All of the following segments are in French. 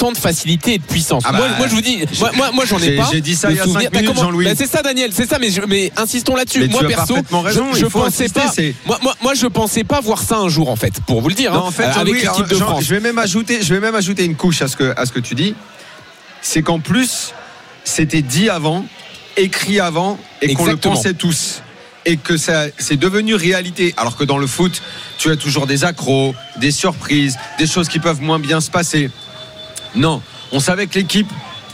autant de facilité et de puissance. Moi je vous dis, moi j'en ai pas. J'ai dit ça il y a 5 minutes, Jean-Louis. C'est ça, Daniel, c'est ça, mais insistons là-dessus. Mais moi tu as perso, parfaitement raison, je pensais pas. Moi je pensais pas voir ça un jour en fait, pour vous le dire. Non, en fait, avec l'équipe de France. Je vais même ajouter une couche à ce que tu dis. C'est qu'en plus, c'était dit avant, écrit avant, et qu'on le pensait tous. Et que ça, c'est devenu réalité. Alors que dans le foot, tu as toujours des accros, des surprises, des choses qui peuvent moins bien se passer. Non, on savait que l'équipe,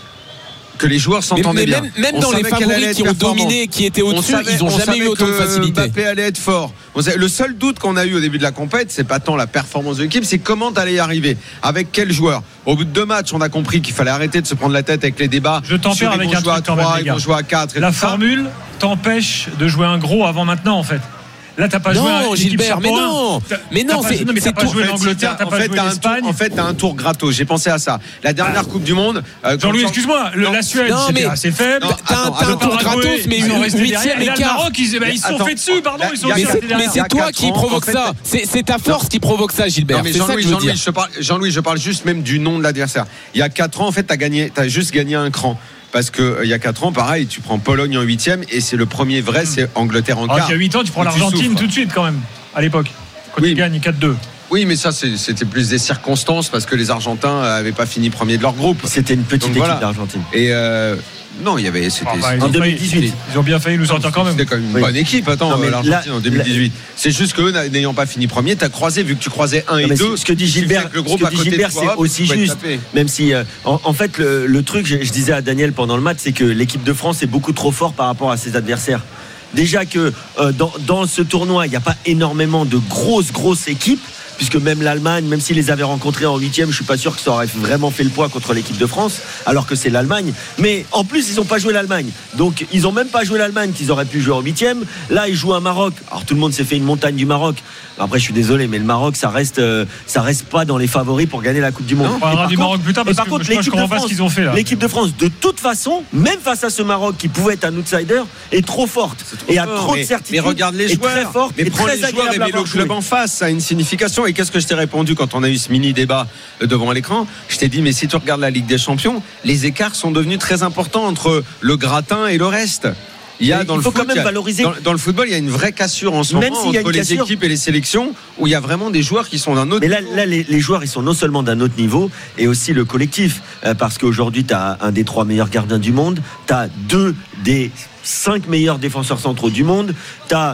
que les joueurs s'entendaient bien. Même dans les favoris qui ont dominé, qui étaient au-dessus, ils n'ont jamais eu autant de facilité. Mbappé allait être fort. Le seul doute qu'on a eu au début de la compète, c'est pas tant la performance de l'équipe, c'est comment t'allais y arriver. Avec quel joueur. Au bout de 2 matchs, on a compris qu'il fallait arrêter de se prendre la tête avec les débats. Je tempère avec un truc quand même, les gars. Ils vont jouer à 4. La formule t'empêche de jouer un gros avant maintenant, en fait. Là, t'as pas joué à Gilbert, mais non, t'as pas joué l'Angleterre, t'as pas joué l'Espagne. En fait, t'as un tour gratos. J'ai pensé à ça. La dernière Coupe du Monde. Jean-Louis, excuse-moi, la Suède, c'était assez faible. T'as un tour gratos, mais ils sont restés derrière. Et là, le écart. Maroc, ils se sont fait dessus, pardon, ils sont restés derrière. Mais c'est toi qui provoque ça. C'est ta force qui provoque ça, Gilbert. C'est ça que je veux dire. Jean-Louis, je parle juste même du nom de l'adversaire. Il y a 4 ans, en fait, t'as juste gagné un cran. Parce qu'il y a 4 ans, pareil, tu prends Pologne en 8e et c'est le premier vrai, c'est Angleterre en quart. Il y a 8 ans, tu prends l'Argentine tout de suite quand même, à l'époque, quand tu gagnes 4-2. Oui, mais ça, c'était plus des circonstances parce que les Argentins n'avaient pas fini premier de leur groupe. C'était une petite équipe d'Argentine. Et non, il y avait. En 2018. Ils ont bien failli nous sortir quand même. C'était quand même une bonne équipe, l'Argentine en 2018. C'est juste qu'eux, n'ayant pas fini premier, t'as croisé, vu que tu croisais 1 et 2. Ce que dit Gilbert, c'est aussi juste. Même si, en fait, le truc, je disais à Daniel pendant le match, c'est que l'équipe de France est beaucoup trop forte par rapport à ses adversaires. Déjà que dans ce tournoi, il n'y a pas énormément de grosses équipes. Puisque même l'Allemagne, même s'ils les avaient rencontrés en 8e, je ne suis pas sûr que ça aurait vraiment fait le poids contre l'équipe de France, alors que c'est l'Allemagne. Mais en plus, ils n'ont pas joué l'Allemagne. Donc, ils n'ont même pas joué l'Allemagne qu'ils auraient pu jouer en 8e. Là, ils jouent un Maroc. Alors, tout le monde s'est fait une montagne du Maroc. Après, je suis désolé, mais le Maroc, ça reste pas dans les favoris pour gagner la Coupe du Monde. On parlera du Maroc plus tard, parce que je comprends pas ce qu'ils ont fait là. L'équipe de France, de toute façon, même face à ce Maroc qui pouvait être un outsider, est trop forte. Et a trop de certitude. Mais regarde les joueurs. Très forte, mais prends les joueurs et mets le club en face. Ça a une signification. Et qu'est-ce que je t'ai répondu quand on a eu ce mini débat devant l'écran? Je t'ai dit, mais si tu regardes la Ligue des Champions, les écarts sont devenus très importants entre le gratin et le reste. Il y a dans le foot, quand même valoriser. Dans le football, il y a une vraie cassure en ce moment entre les équipes et les sélections où il y a vraiment des joueurs qui sont d'un autre niveau. Mais là, les joueurs, ils sont non seulement d'un autre niveau et aussi le collectif. Parce qu'aujourd'hui, tu as un des 3 meilleurs gardiens du monde, tu as 2 des 5 meilleurs défenseurs centraux du monde, tu as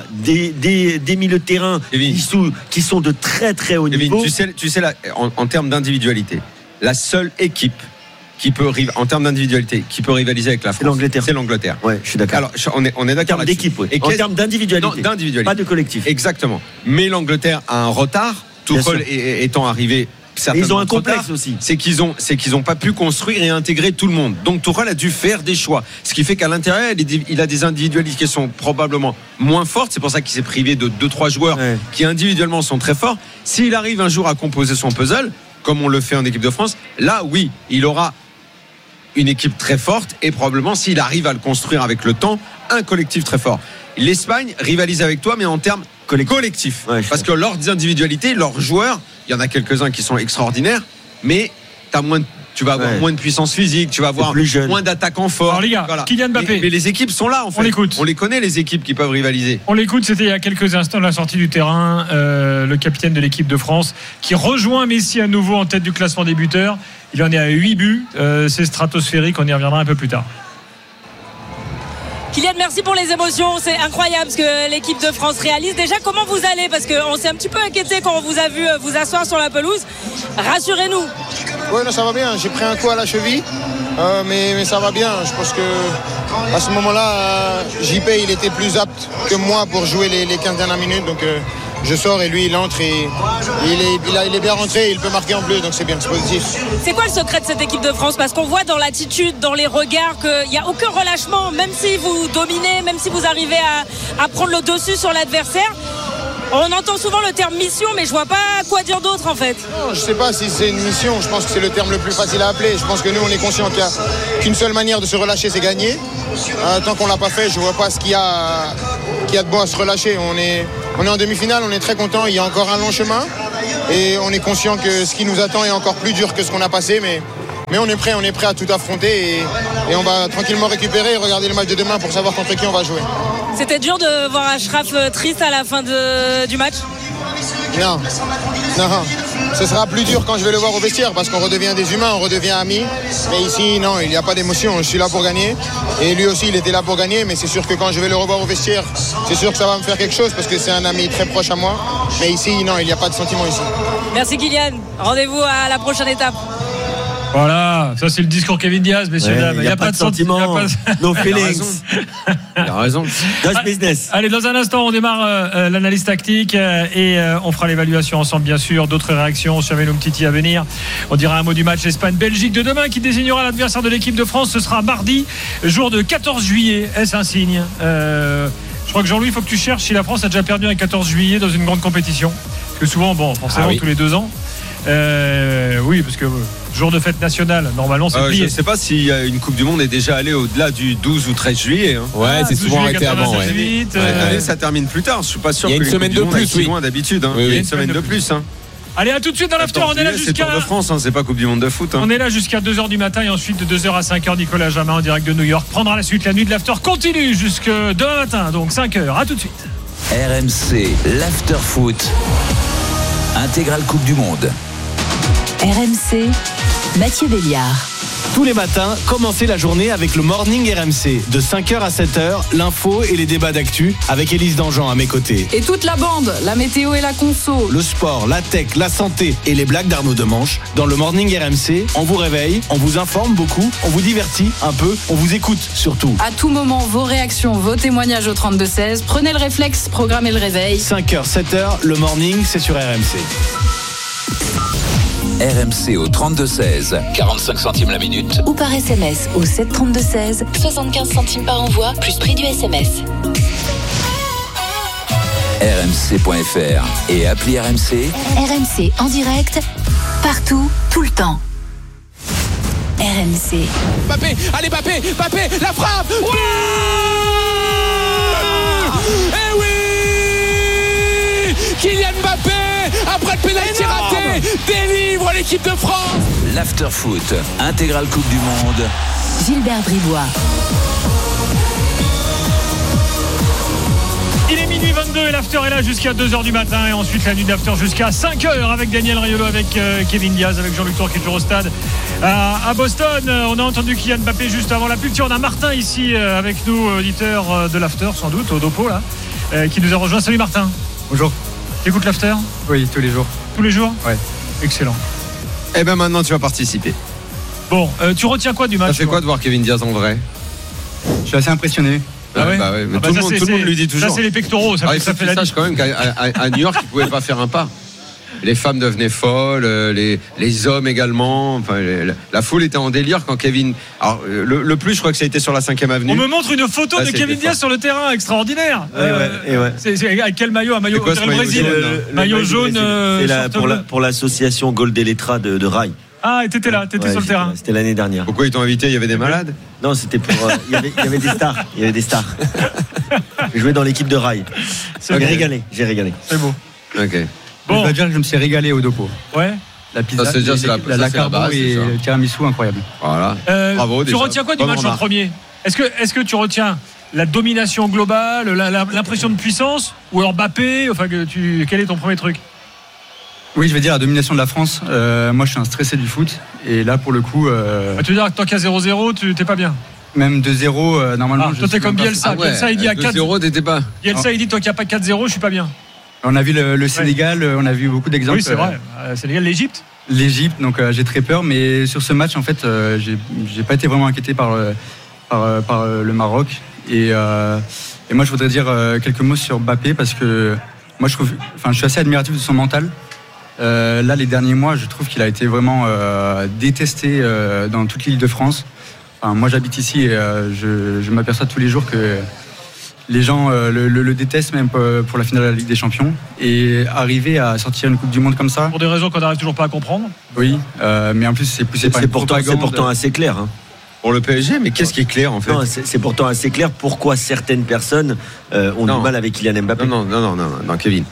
des milieux de terrain qui sont de très très haut niveau. Tu sais là, en termes d'individualité, la seule équipe qui peut en termes d'individualité, qui peut rivaliser avec la France, c'est l'Angleterre. Ouais, je suis d'accord. Alors on est d'accord. En termes d'équipe, oui. En termes d'individualité. Pas de collectif. Exactement. Mais l'Angleterre a un retard. Tuchel étant arrivé. Ils ont un complexe aussi. C'est qu'ils ont pas pu construire et intégrer tout le monde. Donc Tuchel a dû faire des choix. Ce qui fait qu'à l'intérieur, il a des individualités qui sont probablement moins fortes. C'est pour ça qu'il s'est privé de 2-3 joueurs qui individuellement sont très forts. S'il arrive un jour à composer son puzzle, comme on le fait en équipe de France, là oui, il aura une équipe très forte et probablement, s'il arrive à le construire avec le temps, un collectif très fort. L'Espagne rivalise avec toi, mais en termes collectifs. Parce que leurs individualités, leurs joueurs, il y en a quelques-uns qui sont extraordinaires, mais tu vas avoir moins de puissance physique, tu vas avoir moins d'attaquants forts. Alors les gars, Kylian Mbappé. Mais les équipes sont là en fait. On l'écoute. On les connaît, les équipes qui peuvent rivaliser. On l'écoute, c'était il y a quelques instants, la sortie du terrain, le capitaine de l'équipe de France qui rejoint Messi à nouveau en tête du classement des buteurs. Il en est à 8 buts, c'est stratosphérique, on y reviendra un peu plus tard. Kylian, merci pour les émotions, c'est incroyable ce que l'équipe de France réalise. Déjà, comment vous allez? Parce qu'on s'est un petit peu inquiété quand on vous a vu vous asseoir sur la pelouse. Rassurez-nous. Oui, non, ça va bien. J'ai pris un coup à la cheville, mais ça va bien. Je pense que à ce moment-là, JP, il était plus apte que moi pour jouer les 15 dernières minutes. Donc je sors et lui, il entre et il est bien rentré. Il peut marquer en bleu, donc c'est bien, c'est positif. C'est quoi le secret de cette équipe de France? Parce qu'on voit dans l'attitude, dans les regards, qu'il n'y a aucun relâchement, même si vous dominez, même si vous arrivez à prendre le dessus sur l'adversaire. On entend souvent le terme mission, mais je vois pas quoi dire d'autre en fait. Non, je sais pas si c'est une mission, je pense que c'est le terme le plus facile à appeler. Je pense que nous on est conscient qu'il n'y a qu'une seule manière de se relâcher, c'est gagner. Tant qu'on l'a pas fait, je vois pas ce qu'il y a de bon à se relâcher. On est en demi-finale, on est très content, il y a encore un long chemin et on est conscient que ce qui nous attend est encore plus dur que ce qu'on a passé, mais Mais on est prêt à tout affronter et on va tranquillement récupérer et regarder le match de demain pour savoir contre qui on va jouer. C'était dur de voir Achraf triste à la fin du match? Non. Ce sera plus dur quand je vais le voir au vestiaire parce qu'on redevient des humains, on redevient amis. Mais ici, non, il n'y a pas d'émotion. Je suis là pour gagner. Et lui aussi, il était là pour gagner. Mais c'est sûr que quand je vais le revoir au vestiaire, c'est sûr que ça va me faire quelque chose parce que c'est un ami très proche à moi. Mais ici, non, il n'y a pas de sentiment ici. Merci Kylian. Rendez-vous à la prochaine étape. Voilà, ça c'est le discours Kevin Diaz, messieurs dames. Il n'y a pas de sentiment, no feelings. Il a raison. Just business. Allez, dans un instant, on démarre l'analyse tactique et on fera l'évaluation ensemble, bien sûr. D'autres réactions sur Melum Titi à venir. On dira un mot du match Espagne-Belgique de demain qui désignera l'adversaire de l'équipe de France. Ce sera mardi, jour de 14 juillet. Est-ce un signe? Je crois que Jean-Louis, il faut que tu cherches si la France a déjà perdu un 14 juillet dans une grande compétition. Parce que souvent, forcément, tous les 2 ans. Oui, parce que jour de fête nationale, normalement c'est plié. Je ne sais pas si une Coupe du Monde est déjà allée au-delà du 12 ou 13 juillet. Hein. Ouais, c'est souvent arrêté avant. Ça termine plus tard. Je suis pas sûr que une semaine de plus, si loin d'habitude. Hein. Il y a une semaine de plus. Hein. Allez, à tout de suite dans l'after. On est là jusqu'à. C'est Tour de France, c'est pas Coupe du Monde de foot. On est là jusqu'à 2h du matin et ensuite de 2h à 5h, Nicolas Jamin en direct de New York prendra la suite. La nuit de l'after continue jusque demain matin, donc 5h. À tout de suite. RMC, l'after foot. Intégrale Coupe du Monde. RMC, Mathieu Béliard. Tous les matins, commencez la journée avec le Morning RMC. De 5h à 7h, l'info et les débats d'actu avec Élise Dangean à mes côtés. Et toute la bande, la météo et la conso. Le sport, la tech, la santé et les blagues d'Arnaud Demanche. Dans le Morning RMC, on vous réveille, on vous informe beaucoup, on vous divertit un peu, on vous écoute surtout. À tout moment, vos réactions, vos témoignages au 32-16. Prenez le réflexe, programmez le réveil. 5h, 7h, le Morning, c'est sur RMC. RMC au 32-16, 45 centimes la minute. Ou par SMS au 732-16, 75 centimes par envoi, plus prix du SMS. RMC.fr et appli RMC. RMC en direct, partout, tout le temps. RMC. Mbappé, allez Mbappé, la frappe. Ouais, eh oui, Kylian Mbappé, après le pénalty raté, délivre l'équipe de France. L'after foot, intégrale Coupe du Monde. Gilbert Bribois. Il est minuit 22 et l'after est là jusqu'à 2h du matin et ensuite la nuit d'after jusqu'à 5h avec Daniel Riolo, avec Kevin Diaz, avec Jean-Luc Tour qui est toujours au stade à Boston. On a entendu Kylian Mbappé juste avant la pub. On a Martin ici avec nous, auditeur de l'after sans doute, au Dopo là, qui nous a rejoint. Salut Martin. Bonjour. T'écoutes l'after? Oui, tous les jours. Tous les jours? Ouais. Excellent. Et bien maintenant tu vas participer. Bon, tu retiens quoi du match? Ça fait quoi de voir Kevin Diaz en vrai? Je suis assez impressionné. Ah ouais. Mais tout le monde lui dit toujours. Ça c'est les pectoraux. Ça fait la sache quand même qu'à New York il pouvait pas faire un pas. Les femmes devenaient folles, les hommes également. Enfin, la foule était en délire quand Kevin. Alors le plus, je crois que ça a été sur la 5e avenue. On me montre une photo de Kevin Diaz sur le terrain, extraordinaire. Ouais. C'est avec quel maillot? Un maillot contre le Brésil. Maillot jaune. C'est pour l'association Gold Elettra de Rail. Ah, et t'étais là, sur le terrain. C'était l'année dernière. Pourquoi ils t'ont invité? Il y avait des malades? Non, c'était pour. Il y avait des stars. Il y avait des stars. J'ai joué dans l'équipe de Rail. J'ai régalé. C'est beau. Ok. Bon. Je dois dire que je me suis régalé au Dopo. Ouais. La pizza, la carbo et le tiramisu incroyable. Voilà. Bravo. Tu retiens quoi du match en premier? Est-ce que tu retiens la domination globale, l'impression de puissance, ou alors Mbappé? Enfin, quel est ton premier truc? Oui, je vais dire la domination de la France. Moi, je suis un stressé du foot. Et là, pour le coup. Tu veux dire que tant qu'à 0-0, tu t'es pas bien? Même 2-0, normalement. Toi, t'es comme Bielsa. Bielsa, il dit à 2-0, t'étais pas. Bielsa, il dit tant qu'il n'y a pas 4-0, je suis pas bien. On a vu le Sénégal, on a vu beaucoup d'exemples. Oui, c'est vrai. Sénégal, l'Égypte. Donc j'ai très peur. Mais sur ce match, en fait, j'ai pas été vraiment inquiété par le Maroc. Et moi, je voudrais dire quelques mots sur Mbappé parce que moi, je suis assez admiratif de son mental. Là, les derniers mois, je trouve qu'il a été vraiment détesté dans toute l'île de France. Enfin, moi, j'habite ici et je m'aperçois tous les jours que les gens le détestent, même pour la finale de la Ligue des Champions. Et arriver à sortir une Coupe du Monde comme ça. Pour des raisons qu'on n'arrive toujours pas à comprendre. Oui, mais en plus, c'est poussé par une propagande. C'est pourtant assez clair. Hein. Pour le PSG, mais qu'est-ce qui est clair en fait? Non, c'est pourtant assez clair pourquoi certaines personnes ont du mal avec Kylian Mbappé. Non, Kevin.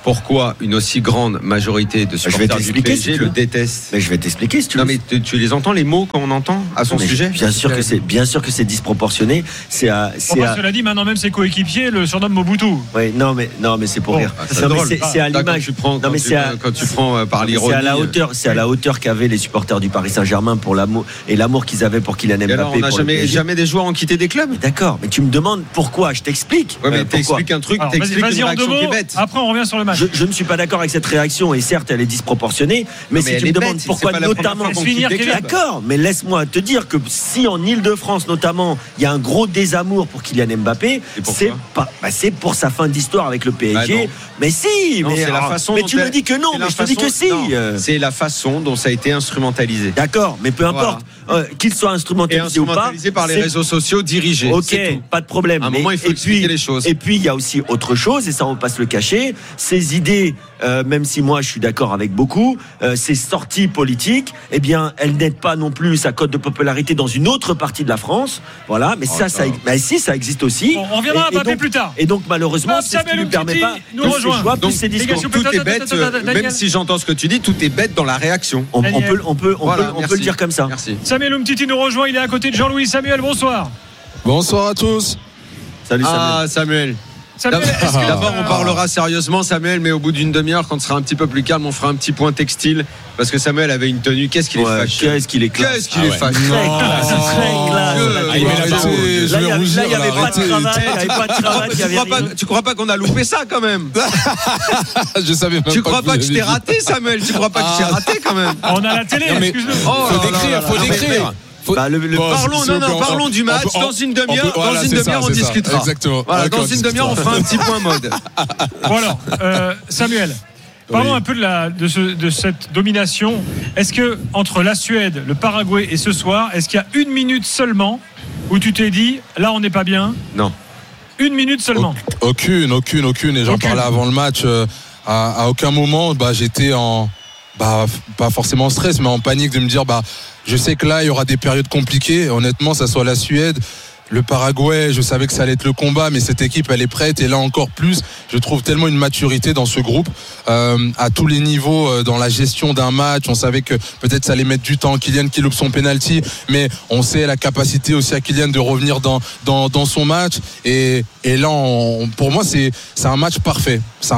pourquoi une aussi grande majorité de supporters du PSG le détestent. Mais je vais t'expliquer si tu veux. Non mais tu les entends les mots qu'on entend à son sujet. Bien sûr que c'est disproportionné. Cela dit, maintenant même ses coéquipiers le surnomment Mobutu. Oui, non mais c'est pour rire. C'est à l'image. Quand tu prends par l'ironie. C'est à la hauteur qu'avaient les supporters du Paris Saint-Germain pour l'amour qu'ils avaient pour Kylian Mbappé. Alors, on n'a jamais des joueurs ont quitté des clubs. D'accord, mais tu me demandes pourquoi. Je t'explique. Ouais, mais t'expliques un truc. T'expliques une réaction qui est bête. Après, on revient sur le match. Je ne suis pas d'accord avec cette réaction et certes elle est disproportionnée, mais si tu me demandes pourquoi notamment, d'accord, mais laisse-moi te dire que si en Ile-de-France notamment il y a un gros désamour pour Kylian Mbappé, c'est pour sa fin d'histoire avec le PSG. Mais si, mais tu me dis que non, mais je te dis que si. C'est la façon dont ça a été instrumentalisé. D'accord, mais peu importe qu'il soit instrumentalisé ou pas. Instrumentalisé par les réseaux sociaux dirigés. Ok, pas de problème. À un moment il faut expliquer les choses. Et puis il y a aussi autre chose, et ça on va pas se le cacher, ces idées. Même si moi je suis d'accord avec beaucoup, ces sorties politiques, eh bien, elles n'aident pas non plus sa cote de popularité dans une autre partie de la France. Voilà, mais ça existe aussi. Bon, on reviendra à Mbappé plus tard. Et donc malheureusement, c'est ce qui lui permet pas de se joindre plus ces discours. Tout est bête, même si j'entends ce que tu dis, tout est bête dans la réaction. On peut le dire comme ça. Merci. Samuel Umtiti nous rejoint, il est à côté de Jean-Louis. Samuel, bonsoir. Bonsoir à tous. Salut Samuel. D'abord, on parlera sérieusement, Samuel, mais au bout d'une demi-heure, quand ce sera un petit peu plus calme, on fera un petit point textile. Parce que Samuel avait une tenue. Qu'est-ce qu'il est fâché. Qu'est-ce qu'il est classe. fâché. Là, il n'y avait pas de cravate. Tu crois pas qu'on a loupé ça quand même? Je savais même pas. Tu crois pas que je t'ai raté, Samuel? Tu crois pas que je t'ai raté quand même? On a la télé, excuse-moi. Faut décrire. Parlons du match. Dans une demi-heure, on discutera. Exactement. Voilà, dans une demi-heure, on fera un petit point mode. Bon alors, Samuel, parlons un peu de cette domination. Est-ce que entre la Suède, le Paraguay et ce soir, est-ce qu'il y a 1 minute seulement où tu t'es dit, là on n'est pas bien? Non. 1 minute seulement. Aucune. Et j'en parlais avant le match. À aucun moment, j'étais en... pas forcément en stress, mais en panique de me dire je sais que là il y aura des périodes compliquées. Honnêtement, ça soit la Suède, le Paraguay, je savais que ça allait être le combat, mais cette équipe elle est prête, et là encore plus, je trouve tellement une maturité dans ce groupe à tous les niveaux, dans la gestion d'un match. On savait que peut-être ça allait mettre du temps, Kylian qui loupe son penalty, mais on sait la capacité aussi à Kylian de revenir dans son match, et là pour moi c'est un match parfait.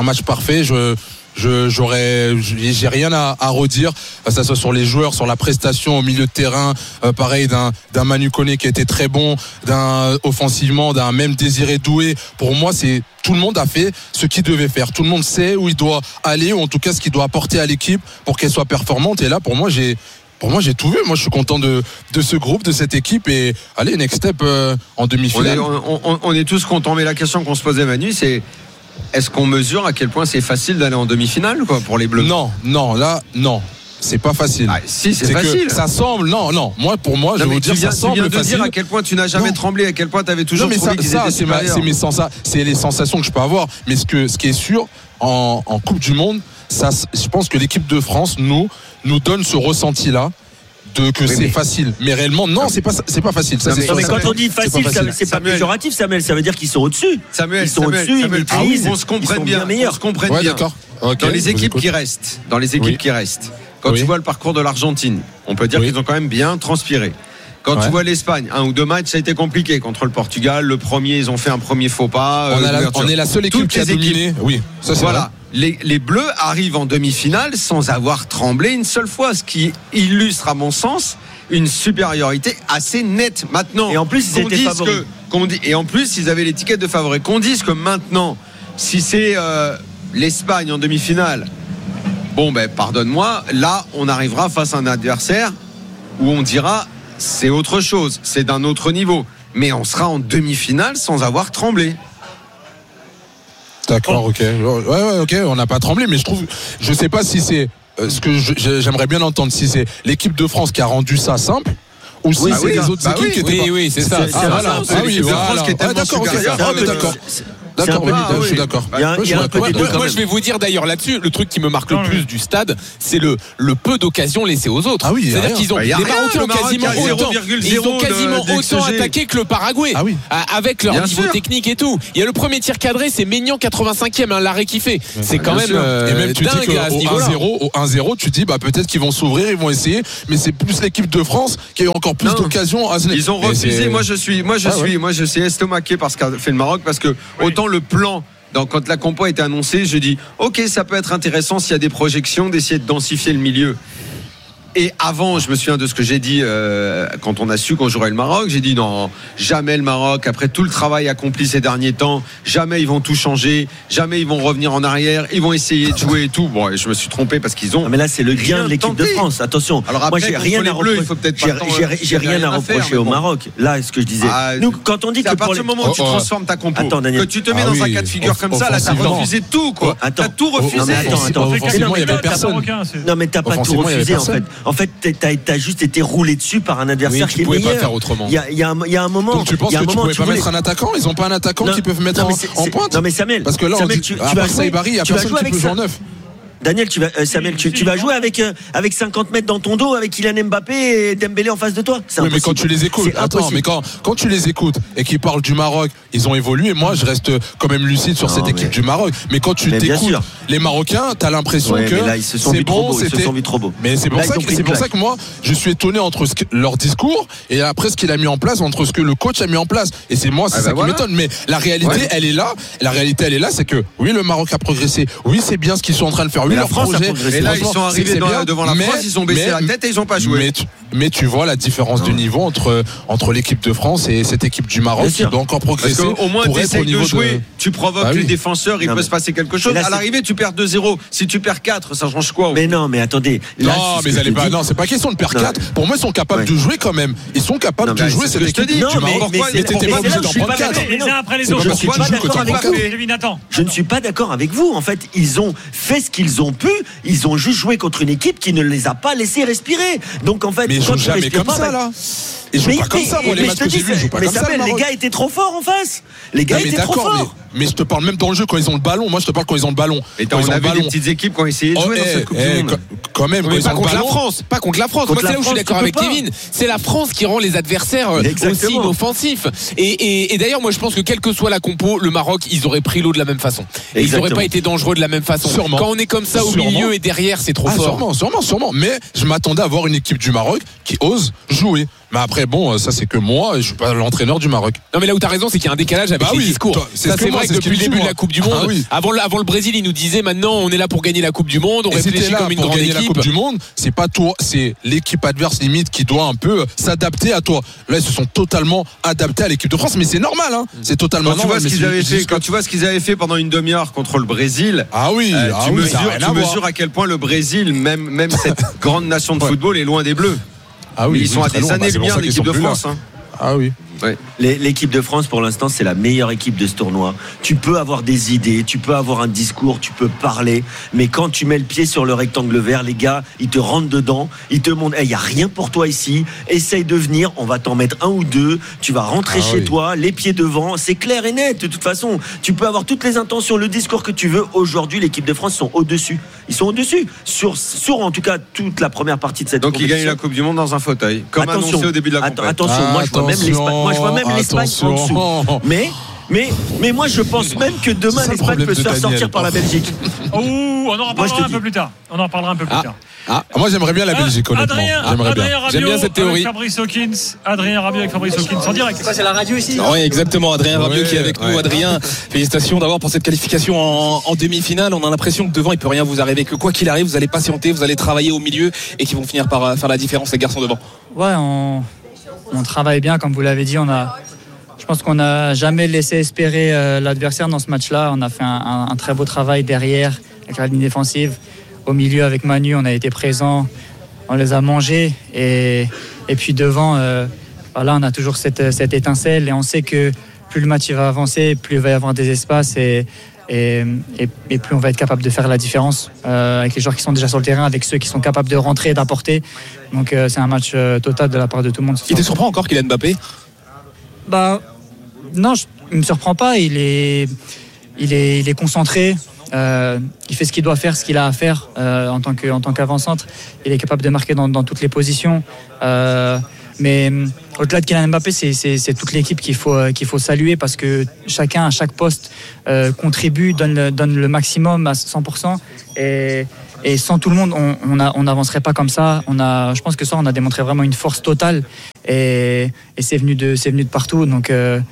J'ai rien à redire, ça soit sur les joueurs, sur la prestation au milieu de terrain, pareil d'un Manu Koné qui était très bon, offensivement, d'un même Désiré Doué. Pour moi, tout le monde a fait ce qu'il devait faire. Tout le monde sait où il doit aller, ou en tout cas ce qu'il doit apporter à l'équipe pour qu'elle soit performante. Et là, pour moi, j'ai tout vu. Moi, je suis content de ce groupe, de cette équipe. Et allez, next step en demi-finale. On est tous contents, mais la question qu'on se posait, Manu, c'est: est-ce qu'on mesure à quel point c'est facile d'aller en demi-finale pour les Bleus? Non, c'est pas facile. Si, c'est facile. Ça semble, pour moi, je vais vous dire, ça semble facile. Tu viens de dire à quel point tu n'as jamais tremblé, à quel point tu avais toujours trouvé qu'ils étaient supérieurs. C'est les sensations que je peux avoir. Mais ce qui est sûr, en Coupe du Monde, je pense que l'équipe de France nous donne ce ressenti-là. C'est facile, mais réellement non, c'est pas facile. Mais quand on dit facile, c'est pas péjoratif, Samuel, ça veut dire qu'ils sont au-dessus. Ils sont au-dessus, ils maîtrisent, on se comprenne bien. Dans les équipes qui restent, quand tu vois le parcours de l'Argentine, on peut dire qu'ils ont quand même bien transpiré. Quand tu vois l'Espagne, 1 ou 2 matchs, ça a été compliqué. Contre le Portugal, le premier, ils ont fait un premier faux pas. On est la seule équipe qui a dominé. Oui, ça c'est voilà. Les Bleus arrivent en demi-finale sans avoir tremblé une seule fois, ce qui illustre, à mon sens, une supériorité assez nette. Maintenant, et en plus, ils étaient favoris. Et en plus, ils avaient l'étiquette de favoris. Qu'on dise que maintenant, si c'est l'Espagne en demi-finale, pardonne-moi, là, on arrivera face à un adversaire où on dira c'est autre chose, c'est d'un autre niveau. Mais on sera en demi-finale sans avoir tremblé. D'accord, ok. Ouais, ok, on n'a pas tremblé, mais je sais pas si c'est ce que j'aimerais bien entendre, si c'est l'équipe de France qui a rendu ça simple, ou si c'est les autres équipes qui étaient pas. Oui, c'est ça. L'équipe de France qui est tellement supérieure. D'accord. D'accord, je suis d'accord. Moi, je vais vous dire d'ailleurs là-dessus, le truc qui me marque le plus du stade, c'est le peu d'occasions laissées aux autres. C'est-à-dire qu'ils ont les Marocains ont quasiment autant attaqué que le Paraguay, avec leur niveau technique et tout. Il y a le premier tir cadré, c'est Maignan 85e, l'arrêt qui fait. C'est quand même et même tu dis dingue à ce niveau-là. Au 1-0, tu dis peut-être qu'ils vont s'ouvrir, ils vont essayer, mais c'est plus l'équipe de France qui a eu encore plus d'occasions. Ils ont refusé. Moi je suis estomaqué par ce qu'a fait le Maroc, parce que autant le plan. Donc, quand la compo a été annoncée, je dis ok, ça peut être intéressant s'il y a des projections d'essayer de densifier le milieu. Et avant, je me souviens de ce que j'ai dit quand on a su qu'on jouerait le Maroc. J'ai dit non, jamais le Maroc, après tout le travail accompli ces derniers temps, jamais ils vont tout changer, jamais ils vont revenir en arrière, ils vont essayer de jouer et tout. Bon, et je me suis trompé parce qu'ils ont. Non, mais là, c'est le gain de l'équipe de France. Attention. Alors après, moi, j'ai rien à reprocher. J'ai rien à reprocher au Maroc. Là, ce que je disais. Nous, quand on dit que à partir du moment où tu transformes ta compo, que tu te mets dans un cas de figure comme ça, là, t'as refusé tout, quoi. T'as tout refusé. Non, mais t'as pas tout refusé, en fait. En fait, t'as juste été roulé dessus par un adversaire qui est meilleur. Tu pouvais pas faire autrement. Il y a un moment. Donc tu penses que tu pouvais pas mettre un attaquant? Ils ont pas un attaquant qui peuvent mettre en pointe? Non mais Samuel, parce que là, tu vas jouer. Il y a personne qui peut jouer en neuf. Daniel, tu vas jouer avec 50 mètres dans ton dos, avec Kylian Mbappé et Dembélé en face de toi. Oui, mais quand tu les écoutes, quand tu les écoutes et qu'ils parlent du Maroc, ils ont évolué. Moi, je reste quand même lucide sur cette équipe du Maroc. Mais quand tu t'écoutes les Marocains, t'as l'impression que là, ils se sont vus trop beaux. Mais c'est pour ça que moi, je suis étonné entre leur discours et après ce qu'il a mis en place, entre ce que le coach a mis en place. Et c'est ça qui m'étonne. Mais la réalité, elle est là. La réalité, elle est là, c'est que oui, le Maroc a progressé. Oui, c'est bien ce qu'ils sont en train de faire. La France a progressé. Et là, ils sont arrivés devant la France, ils ont baissé la tête et ils n'ont pas joué. Mais tu vois la différence de niveau entre l'équipe de France et cette équipe du Maroc qui doit encore progresser. Parce qu'au moins, tu essayes de jouer, tu provoques les défenseurs, il peut se passer quelque chose. À l'arrivée, tu perds 2-0. Si tu perds 4, ça change quoi? Mais non, mais attendez. Non, c'est pas question de perdre 4. Pour moi, ils sont capables de jouer quand même. Ils sont capables de jouer cette équipe du Maroc. Mais t'étais pas obligé d'en prendre 4. Je ne suis pas d'accord avec vous. En fait, ils ont fait ce qu'ils ont pu. Ils ont juste joué contre une équipe qui ne les a pas laissés respirer. Donc en fait, mais ils jouent jamais comme ça là. Ils jouent pas comme ça. Moi, les matchs que j'ai vus, ils jouent pas comme ça. Mais les gars étaient trop forts en face. Les gars étaient trop forts. Mais je te parle même dans le jeu quand ils ont le ballon. Moi, je te parle quand ils ont le ballon. Et on a vu des petites équipes qui ont essayé de jouer dans cette Coupe du Monde. Quand même, pas contre la France. Pas contre la France. Moi, c'est là où je suis d'accord avec Kevin. C'est la France qui rend les adversaires aussi inoffensifs. Et d'ailleurs, moi, je pense que quelle que soit la compo, le Maroc, ils auraient pris l'eau de la même façon. Ils n'auraient pas été dangereux de la même façon. Quand on est comme ça au milieu et derrière, c'est trop fort. Sûrement. Mais je m'attendais à voir une équipe du Maroc qui ose jouer. Mais après, bon, ça c'est que moi, je suis pas l'entraîneur du Maroc. Non, mais là où t'as raison, c'est qu'il y a un décalage avec les discours. Ça, c'est vrai que depuis le début de la Coupe du Monde, avant le Brésil, il nous disait maintenant, on est là pour gagner la Coupe du Monde, on réfléchit comme une grande équipe. La Coupe du Monde, c'est pas toi, c'est l'équipe adverse limite qui doit un peu s'adapter à toi. Là, ils se sont totalement adaptés à l'équipe de France, mais c'est normal, hein. C'est totalement normal. Quand tu vois ce qu'ils avaient fait pendant une demi-heure contre le Brésil, tu mesures à quel point le Brésil, même cette grande nation de football, est loin des Bleus. Ils sont à des années-lumière de l'équipe de France. Ah oui. Ouais. L'équipe de France pour l'instant c'est la meilleure équipe de ce tournoi. Tu peux avoir des idées, tu peux avoir un discours, tu peux parler, mais quand tu mets le pied sur le rectangle vert, les gars ils te rentrent dedans, ils te montrent il n'y a rien pour toi ici, essaye de venir, on va t'en mettre un ou deux, tu vas rentrer chez toi, les pieds devant, c'est clair et net. De toute façon tu peux avoir toutes les intentions, le discours que tu veux. Aujourd'hui l'équipe de France sont au-dessus, ils sont au-dessus sur en tout cas toute la première partie de cette compétition. Donc ils gagnent la Coupe du Monde dans un fauteuil comme annoncé au début de la compétition. Attention, moi je vois même l'Espagne en dessous. Mais moi je pense même que demain l'Espagne peut se faire sortir par la Belgique. On en reparlera un peu plus tard. Moi j'aimerais bien la Belgique, honnêtement. J'aime bien cette théorie. Adrien Rabiot avec Fabrice Hawkins en direct. C'est la radio ici. Oui, exactement. Adrien Rabiot qui est avec nous. Adrien, félicitations d'avoir pour cette qualification en demi-finale. On a l'impression que devant il peut rien vous arriver, que quoi qu'il arrive vous allez patienter, vous allez travailler au milieu et qu'ils vont finir par faire la différence, les garçons devant. Ouais, on travaille bien, comme vous l'avez dit. Je pense qu'on n'a jamais laissé espérer l'adversaire dans ce match-là. On a fait un très beau travail derrière avec la ligne défensive. Au milieu avec Manu, on a été présent, on les a mangés. Et puis devant, on a toujours cette étincelle. Et on sait que plus le match va avancer, plus il va y avoir des espaces et plus on va être capable de faire la différence avec les joueurs qui sont déjà sur le terrain, avec ceux qui sont capables de rentrer et d'apporter. Donc c'est un match total de la part de tout le monde. Il te surprend encore Kylian Mbappé ? Non, il ne me surprend pas. il est concentré. Il fait ce qu'il doit faire, ce qu'il a à faire en tant qu'avant-centre. Il est capable de marquer dans toutes les positions. Mais au-delà de Kylian Mbappé, c'est toute l'équipe qu'il faut saluer parce que chacun à chaque poste contribue, donne le maximum à 100%. Et sans tout le monde, on n'avancerait pas comme ça. Je pense que ça, on a démontré vraiment une force totale et c'est venu de partout. Donc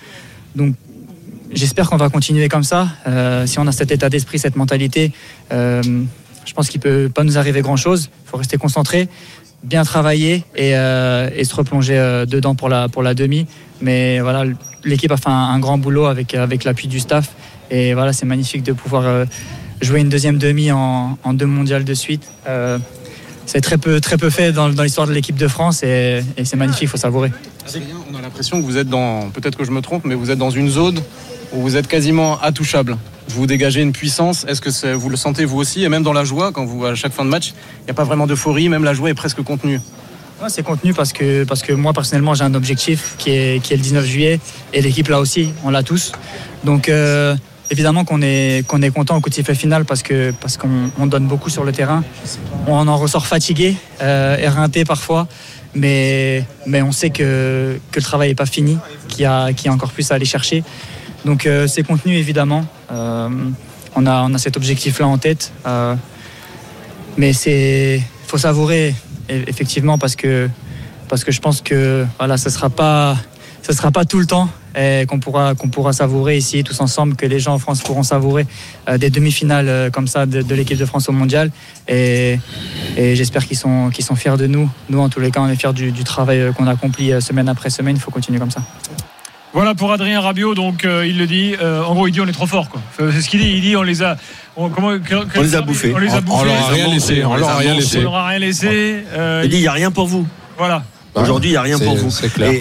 j'espère qu'on va continuer comme ça. Si on a cet état d'esprit, cette mentalité, je pense qu'il peut pas nous arriver grand-chose. Il faut rester concentré, bien travailler et se replonger dedans pour la demi. Mais voilà, l'équipe a fait un grand boulot avec l'appui du staff. Et voilà, c'est magnifique de pouvoir jouer une deuxième demi en 2 mondiales de suite. C'est très peu fait dans l'histoire de l'équipe de France et c'est magnifique, il faut savourer. On a l'impression que vous êtes peut-être que je me trompe, mais vous êtes dans une zone où vous êtes quasiment intouchable. Vous dégagez une puissance. Est-ce que vous le sentez vous aussi? Et même dans la joie, à chaque fin de match, il n'y a pas vraiment d'euphorie, même la joie est presque contenue. Ouais, c'est contenu parce que moi personnellement j'ai un objectif qui est le 19 juillet et l'équipe là aussi, on l'a tous. Donc évidemment qu'on est content au coup de sifflet final parce qu'on donne beaucoup sur le terrain. On en ressort fatigué, éreinté parfois, mais on sait que le travail n'est pas fini, qu'il y a encore plus à aller chercher. Donc c'est contenu évidemment. On a cet objectif-là en tête, mais faut savourer effectivement parce que je pense que voilà, ça sera pas tout le temps. Et qu'on pourra savourer ici tous ensemble, que les gens en France pourront savourer des demi-finales comme ça de l'équipe de France au mondial et j'espère qu'ils sont fiers de nous. Nous en tous les cas on est fiers du travail qu'on accomplit semaine après semaine. Il faut continuer comme ça. Voilà pour Adrien Rabiot, donc il le dit, en gros il dit on est trop fort quoi. C'est ce qu'il dit, il dit on les a bouffés. On leur a rien laissé. Il dit il n'y a rien pour vous. Voilà. Aujourd'hui il n'y a rien pour vous. C'est clair.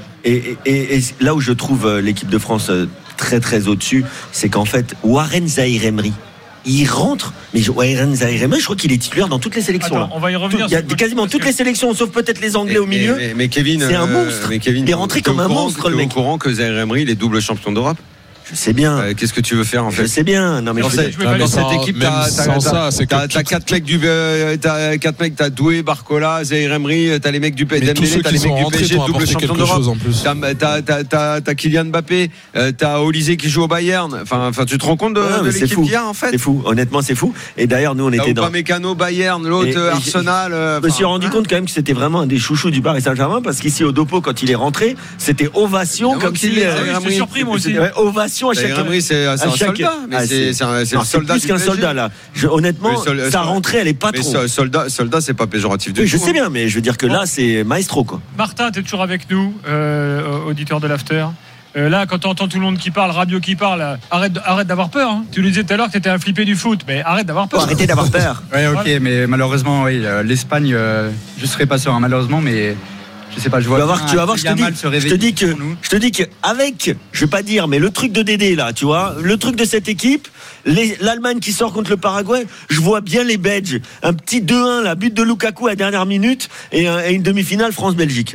Et là où je trouve l'équipe de France très très au-dessus, c'est qu'en fait Warren Zaïre-Emery, il rentre, mais Warren Zaïre-Emery, je crois qu'il est titulaire dans toutes les sélections. Attends, on va y revenir. Il y a quasiment toutes les sélections, sauf peut-être les Anglais au milieu. Mais Kevin, c'est un monstre. Il est rentré comme un monstre, le mec. Au courant que Zaïre-Emery, il est double champion d'Europe. Je sais bien. Qu'est-ce que tu veux faire en fait? Je sais bien. Non mais dans cette équipe, t'as 4 mecs, t'as Doué, Barcola, Zaïre-Emery, t'as les mecs du Dembélé, t'as les mecs du PSG, double champion d'Europe. T'as Kylian Mbappé, t'as Olysée qui joue au Bayern. Enfin, tu te rends compte de l'équipe qu'il y a en fait? C'est fou. Honnêtement, c'est fou. Et d'ailleurs, nous on était dans Mécano, Bayern, l'autre Arsenal. Je me suis rendu compte quand même que c'était vraiment un des chouchous du Paris Saint-Germain parce qu'ici au Dopo, quand il est rentré, c'était ovation comme si. J'étais surpris moi aussi. Ovation à chaque. C'est un soldat, mais c'est un soldat. Plus qu'un soldat là. Honnêtement, sa rentrée, elle est pas trop. Soldat, c'est pas péjoratif du tout. Je sais bien, mais je veux dire que là, c'est maestro quoi. Martin, t'es toujours avec nous, auditeur de l'After. Là, quand tu entends tout le monde qui parle, Rabiot qui parle, arrête d'avoir peur. Hein. Tu nous disais tout à l'heure que tu étais un flippé du foot, mais arrête d'avoir peur. Arrêtez d'avoir peur. Oui, ok, mais malheureusement, oui, l'Espagne, je serais pas sûr, malheureusement, mais. Je sais pas, tu vas voir, je te dis que avec, je vais pas dire, mais le truc de Dédé là, tu vois, le truc de cette équipe, l'Allemagne qui sort contre le Paraguay, je vois bien les Belges, un petit 2-1, la but de Lukaku à la dernière minute et une demi-finale France-Belgique.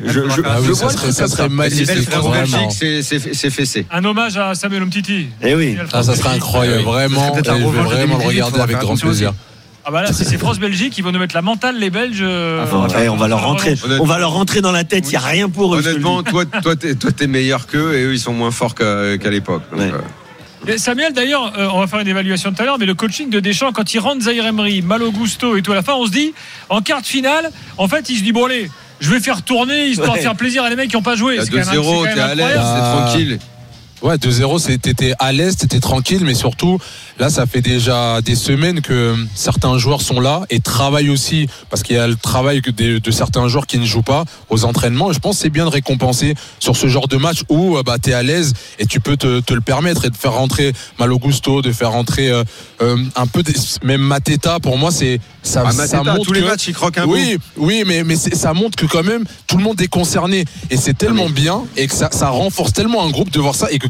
Ça serait magnifique. France-Belgique, c'est fessé. Un hommage à Samuel Umtiti. Eh oui, ça serait incroyable, vraiment. Je vais vraiment le regarder avec grand plaisir. Ah bah là, si c'est France-Belgique, ils vont nous mettre la mentale, les Belges. On va leur rentrer dans la tête, il n'y a rien pour eux. Honnêtement, toi, t'es meilleur qu'eux et eux, ils sont moins forts qu'à l'époque. Et Samuel, d'ailleurs, on va faire une évaluation tout à l'heure, mais le coaching de Deschamps, quand il rentre Zaïre-Emery, Malo Gusto et tout à la fin, on se dit, en quart de finale, en fait, il se dit, bon allez, je vais faire tourner, histoire de faire plaisir à les mecs qui n'ont pas joué. 2-0, t'es à l'aise, c'est tranquille. Ouais, 2-0, t'étais à l'aise, t'étais tranquille, mais surtout, là, ça fait déjà des semaines que certains joueurs sont là et travaillent aussi, parce qu'il y a le travail de certains joueurs qui ne jouent pas aux entraînements. Et je pense que c'est bien de récompenser sur ce genre de match où t'es à l'aise et tu peux te le permettre et de faire rentrer Malo Gusto, de faire rentrer un peu, même Mateta. Pour moi, ça montre tous les matchs, il croque un bout. Oui, mais ça montre que quand même tout le monde est concerné et c'est tellement bien et que ça renforce tellement un groupe de voir ça et que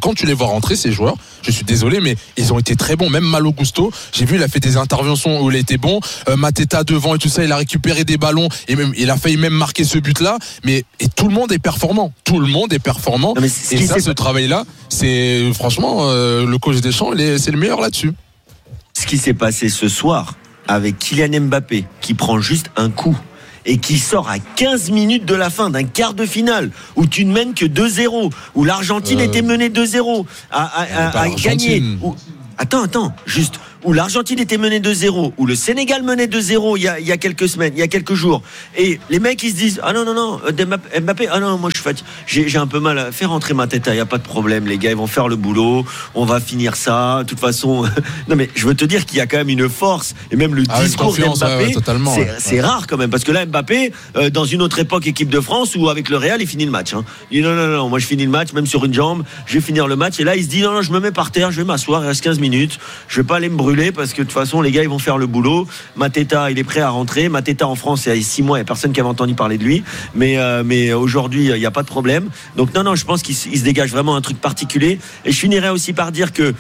quand tu les vois rentrer, ces joueurs, je suis désolé, mais ils ont été très bons. Même Malo Gusto, j'ai vu, il a fait des interventions où il était bon. Mateta devant et tout ça, il a récupéré des ballons et même, il a failli même marquer ce but-là. Et tout le monde est performant. Tout le monde est performant. Non, et ça, ce travail-là, c'est franchement, le coach Deschamps, c'est le meilleur là-dessus. Ce qui s'est passé ce soir avec Kylian Mbappé, qui prend juste un coup et qui sort à 15 minutes de la fin d'un quart de finale où tu ne mènes que 2-0, où l'Argentine était menée 2-0 à gagner. Attends, juste où l'Argentine était menée 2-0, où le Sénégal menait 2-0 il y a quelques semaines, il y a quelques jours, et les mecs ils se disent non Mbappé, moi je suis fatigué, j'ai un peu mal à faire rentrer Mateta, il y a pas de problème, les gars ils vont faire le boulot, on va finir ça de toute façon. Non mais je veux te dire qu'il y a quand même une force, et même le discours d'Mbappé, c'est rare quand même, parce que là Mbappé dans une autre époque équipe de France ou avec le Real il finit le match, hein. Il dit non, moi je finis le match même sur une jambe, je vais finir le match, et là il se dit non je me mets par terre, je vais m'asseoir, il reste 15 minutes, je vais pas aller me brûler parce que de toute façon les gars ils vont faire le boulot. Mateta il est prêt à rentrer. Mateta en France il y a 6 mois il n'y a personne qui avait entendu parler de lui, mais aujourd'hui il n'y a pas de problème. Donc non je pense qu'il se dégage vraiment un truc particulier. Et je finirai aussi par dire que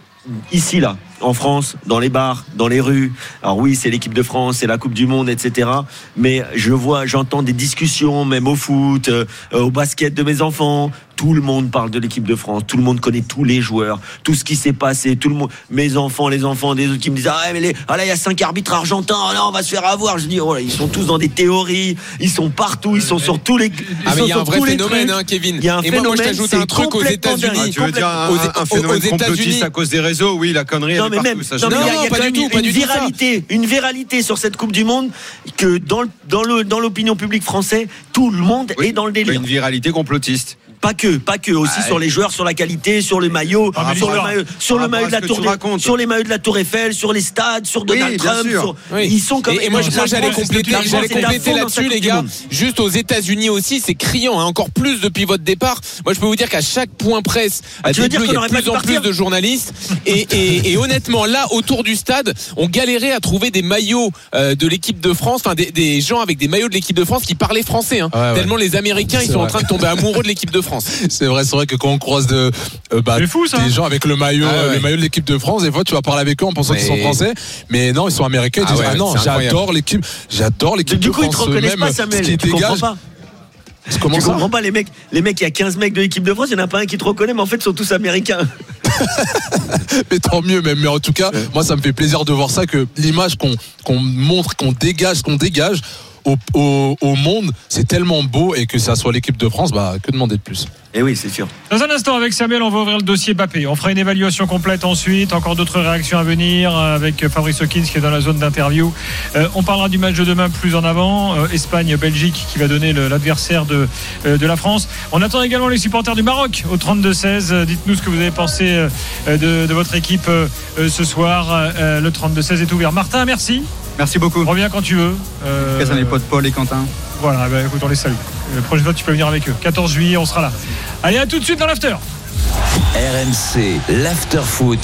ici là en France, dans les bars, dans les rues, alors oui c'est l'équipe de France, c'est la Coupe du Monde, etc. Mais j'entends des discussions même au foot, au basket de mes enfants. Tout le monde parle de l'équipe de France, tout le monde connaît tous les joueurs, tout ce qui s'est passé, tout le monde, mes enfants, les enfants des autres qui me disent là il y a 5 arbitres argentins, on va se faire avoir. Je dis ils sont tous dans des théories, ils sont partout, ils sont sur tous les. Mais il y a un vrai phénomène, Kevin. Il y a un phénomène. Moi je t'ajoute un truc aux États-Unis. Tu veux dire un phénomène complotiste à cause des réseaux? Oui, la connerie. Non mais même, il y a quand même une viralité sur cette Coupe du Monde que dans l'opinion publique française, tout le monde est dans le délire. Une viralité complotiste. Pas que aussi sur les joueurs, sur la qualité, sur les maillots, sur le maillot de la Tour, sur les maillots de la Tour Eiffel, sur les stades, sur Donald Trump. Ils sont comme. Et moi j'allais compléter là-dessus, les gars. Juste aux États-Unis aussi, c'est criant, encore plus depuis votre départ. Moi je peux vous dire qu'à chaque point presse, il y a de plus en plus de journalistes. Et honnêtement, là autour du stade, on galérait à trouver des maillots de l'équipe de France, enfin des gens avec des maillots de l'équipe de France qui parlaient français. Tellement les Américains ils sont en train de tomber amoureux de l'équipe de France. C'est vrai que quand on croise des gens avec le maillot de l'équipe de France, des fois tu vas parler avec eux en pensant qu'ils sont français, mais non, ils sont américains. Ils disent non, j'adore l'équipe de France. Du coup, ils te reconnaissent pas, Samuel. Tu comprends pas. Tu comprends pas, les mecs, il y a 15 mecs de l'équipe de France, il n'y en a pas un qui te reconnaît, mais en fait, ils sont tous américains. Mais tant mieux, même. Mais en tout cas, moi, ça me fait plaisir de voir ça, que l'image qu'on montre, qu'on dégage au monde, c'est tellement beau, et que ça soit l'équipe de France, que demander de plus? Et oui, c'est sûr. Dans un instant, avec Samuel, on va ouvrir le dossier Mbappé. On fera une évaluation complète ensuite. Encore d'autres réactions à venir avec Fabrice Hawkins qui est dans la zone d'interview. On parlera du match de demain plus en avant. Espagne-Belgique qui va donner l'adversaire de la France. On attend également les supporters du Maroc au 32-16. Dites-nous ce que vous avez pensé de votre équipe ce soir. Le 32-16 est ouvert. Martin, merci. Merci beaucoup. Reviens quand tu veux. Ça n'est pas de Paul et Quentin. Voilà, écoute, on les salue. La prochaine fois, tu peux venir avec eux. 14 juillet, on sera là. Allez, à tout de suite dans l'after. RMC, l'after foot.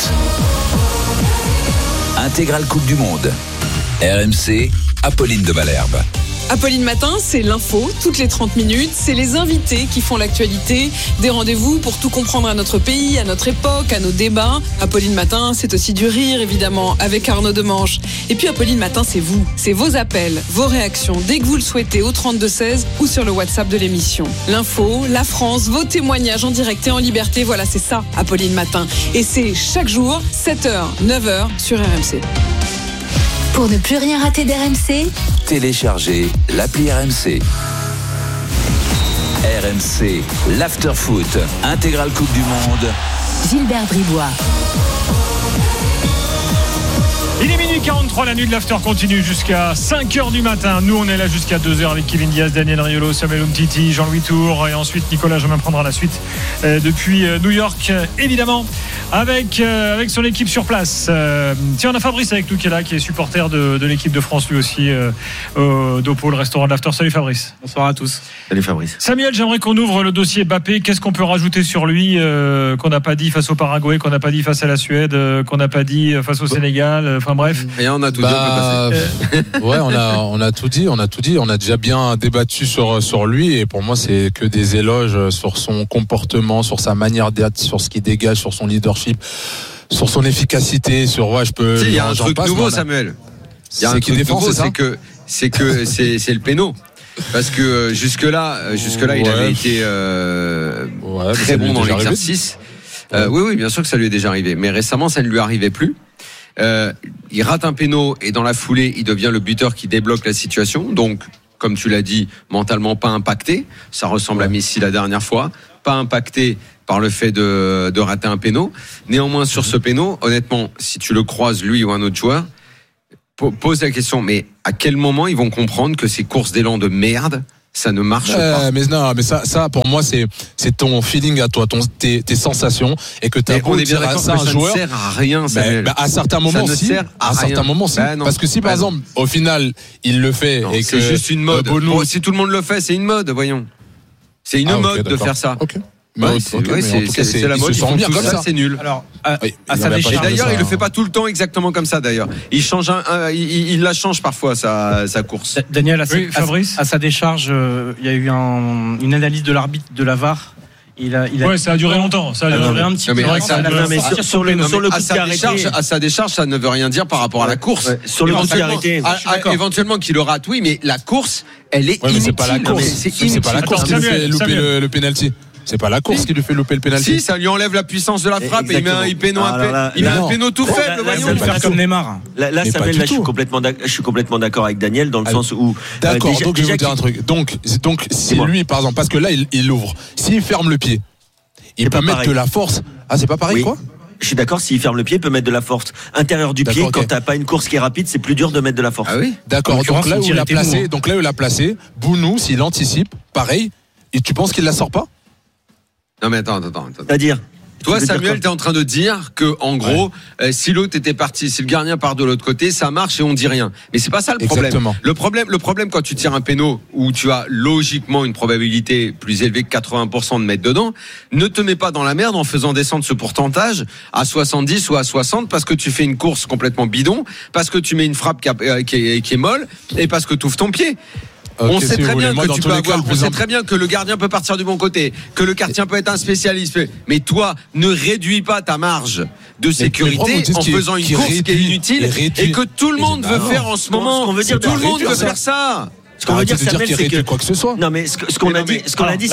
Intégrale Coupe du Monde. RMC, Apolline de Malherbe. Apolline Matin, c'est l'info, toutes les 30 minutes. C'est les invités qui font l'actualité. Des rendez-vous pour tout comprendre à notre pays, à notre époque, à nos débats. Apolline Matin, c'est aussi du rire, évidemment, avec Arnaud Demanche. Et puis Apolline Matin, c'est vous. C'est vos appels, vos réactions, dès que vous le souhaitez, au 32-16 ou sur le WhatsApp de l'émission. L'info, la France, vos témoignages en direct et en liberté. Voilà, c'est ça, Apolline Matin. Et c'est chaque jour, 7h, 9h sur RMC. Pour ne plus rien rater d'RMC, téléchargez l'appli RMC. RMC, l'after-foot, intégrale Coupe du Monde. Gilbert Bribois. Il est minuit 43, la nuit de l'after continue jusqu'à 5h du matin. Nous, on est là jusqu'à 2h avec Kevin Diaz, Daniel Riolo, Samuel Umtiti, Jean-Louis Tour et ensuite Nicolas Jamin prendra la suite depuis New York, évidemment. avec son équipe sur place. Tiens, on a Fabrice avec nous qui est là, qui est supporter de l'équipe de France lui aussi, d'Oppo, le restaurant de l'After. Salut Fabrice. Bonsoir à tous. Salut Fabrice. Samuel, j'aimerais qu'on ouvre le dossier Mbappé. Qu'est-ce qu'on peut rajouter sur lui qu'on n'a pas dit face au Paraguay, qu'on n'a pas dit face à la Suède, qu'on n'a pas dit face au Sénégal, enfin bref. Et on a tout dit, on peut passer. Ouais, on a tout dit, on a déjà bien débattu sur lui, et pour moi c'est que des éloges sur son comportement, sur sa manière d'être, sur ce qu'il dégage, sur son leadership, sur son efficacité, sur il y a un truc nouveau, Samuel. Il y a un truc nouveau, c'est le péno. Parce que jusque-là, il avait été très bon dans l'exercice. Oui, bien sûr que ça lui est déjà arrivé. Mais récemment, ça ne lui arrivait plus. Il rate un péno et dans la foulée, il devient le buteur qui débloque la situation. Donc, comme tu l'as dit, mentalement pas impacté. Ça ressemble à Messi la dernière fois. Pas impacté par le fait de rater un péno. Néanmoins, sur ce péno, honnêtement, si tu le croises, lui ou un autre joueur, pose la question, mais à quel moment ils vont comprendre que ces courses d'élan de merde, ça ne marche pas? Mais ça pour moi c'est ton feeling à toi, tes sensations, et que t'as beau dire à ça un joueur, ça ne sert à rien, Samuel. À certains moments si, parce que si par exemple au final il le fait, et que c'est juste une mode. Si tout le monde le fait, c'est une mode, voyons. C'est une mode de faire ça. C'est la mode, ils font bien comme ça, c'est nul. Alors, d'ailleurs, il le fait pas tout le temps exactement comme ça. D'ailleurs, il change, il la change parfois sa course. Daniel, à sa décharge, il y a eu une analyse de l'arbitre de la VAR. Ça a duré longtemps. Ça a duré un petit peu. Sur le coup de arrêté, à sa décharge, ça ne veut rien dire par rapport à la course. Sur le coup de arrêté, éventuellement qu'il le rate, oui, mais la course, elle est inutile. C'est pas la course. C'est pas la course qui lui fait louper le penalty. C'est pas la course qui lui fait louper le pénalty. Si, ça lui enlève la puissance de la frappe. Et il met un péno tout faible. Voyons, le faire comme Neymar. Là, Samuel, je suis complètement d'accord avec Daniel dans le sens où. D'accord. Donc je vais vous dire un truc. Donc si lui, par exemple, parce que là il ouvre, s'il ferme le pied, il peut mettre de la force. Ah, c'est pas pareil, quoi? Je suis d'accord, s'il ferme le pied, il peut mettre de la force intérieure du pied. Quand t'as pas une course qui est rapide, c'est plus dur de mettre de la force. Ah oui. D'accord. Donc là où il l'a placé, Bounou, s'il anticipe, pareil. Et tu penses qu'il la sort pas? Non mais attends. C'est-à-dire, toi, Samuel, t'es en train de dire que, en gros, si l'autre était parti, si le gardien part de l'autre côté, ça marche et on dit rien. Mais c'est pas ça le problème. Exactement. Le problème quand tu tires un péno où tu as logiquement une probabilité plus élevée que 80% de mettre dedans, ne te mets pas dans la merde en faisant descendre ce pourcentage à 70 ou à 60 parce que tu fais une course complètement bidon, parce que tu mets une frappe qui est molle et parce que tu ouvres ton pied. On sait très bien que tu peux avoir, on sait très bien que le gardien peut partir du bon côté, que le gardien peut être un spécialiste. Mais toi, ne réduis pas ta marge de sécurité en faisant une course qui est inutile et que tout le monde veut faire en ce moment. Tout le monde veut faire ça. Ce qu'on veut dire, Samuel, c'est que quoi que ce soit. Non, mais ce qu'on a dit,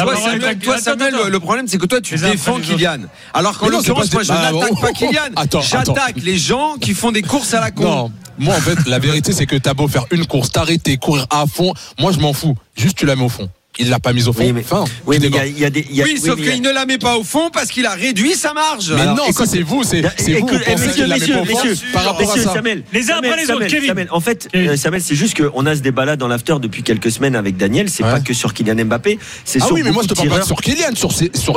toi, Samuel, le problème, c'est que toi, tu défends Kylian. Alors qu'en l'occurrence, moi, je n'attaque pas Kylian. J'attaque les gens qui font des courses à la con. Non, moi, en fait, la vérité, c'est que t'as beau faire une course, t'arrêter, courir à fond. Moi, je m'en fous. Juste, tu la mets au fond. Il l'a pas mise au fond. Oui, mais il y a des. Sauf qu'il ne la met pas au fond parce qu'il a réduit sa marge. Mais non, ça c'est vous, c'est vous. Messieurs, par rapport à ça. Samuel, les uns après les autres, Kevin. En fait, Samuel, c'est juste qu'on a ce débat-là dans l'after depuis quelques semaines avec Daniel. C'est pas que sur Kylian Mbappé. C'est sur. Ah oui, mais moi je te parle pas sur Kylian, sur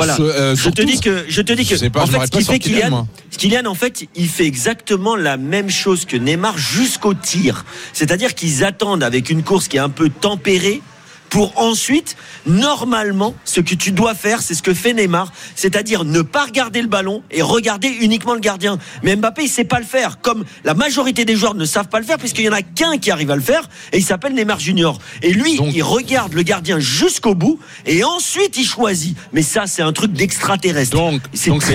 je te dis que. En fait, ce qu'il fait Kylian, en fait, il fait exactement la même chose que Neymar jusqu'au tir. C'est-à-dire qu'ils attendent avec une course qui est un peu tempérée. Pour ensuite, normalement, ce que tu dois faire, c'est ce que fait Neymar, c'est-à-dire ne pas regarder le ballon et regarder uniquement le gardien. Mais Mbappé, il sait pas le faire, comme la majorité des joueurs ne savent pas le faire, puisqu'il y en a qu'un qui arrive à le faire, et il s'appelle Neymar Junior. Et lui, il regarde le gardien jusqu'au bout, et ensuite il choisit. Mais ça, c'est un truc d'extraterrestre. Donc c'est comme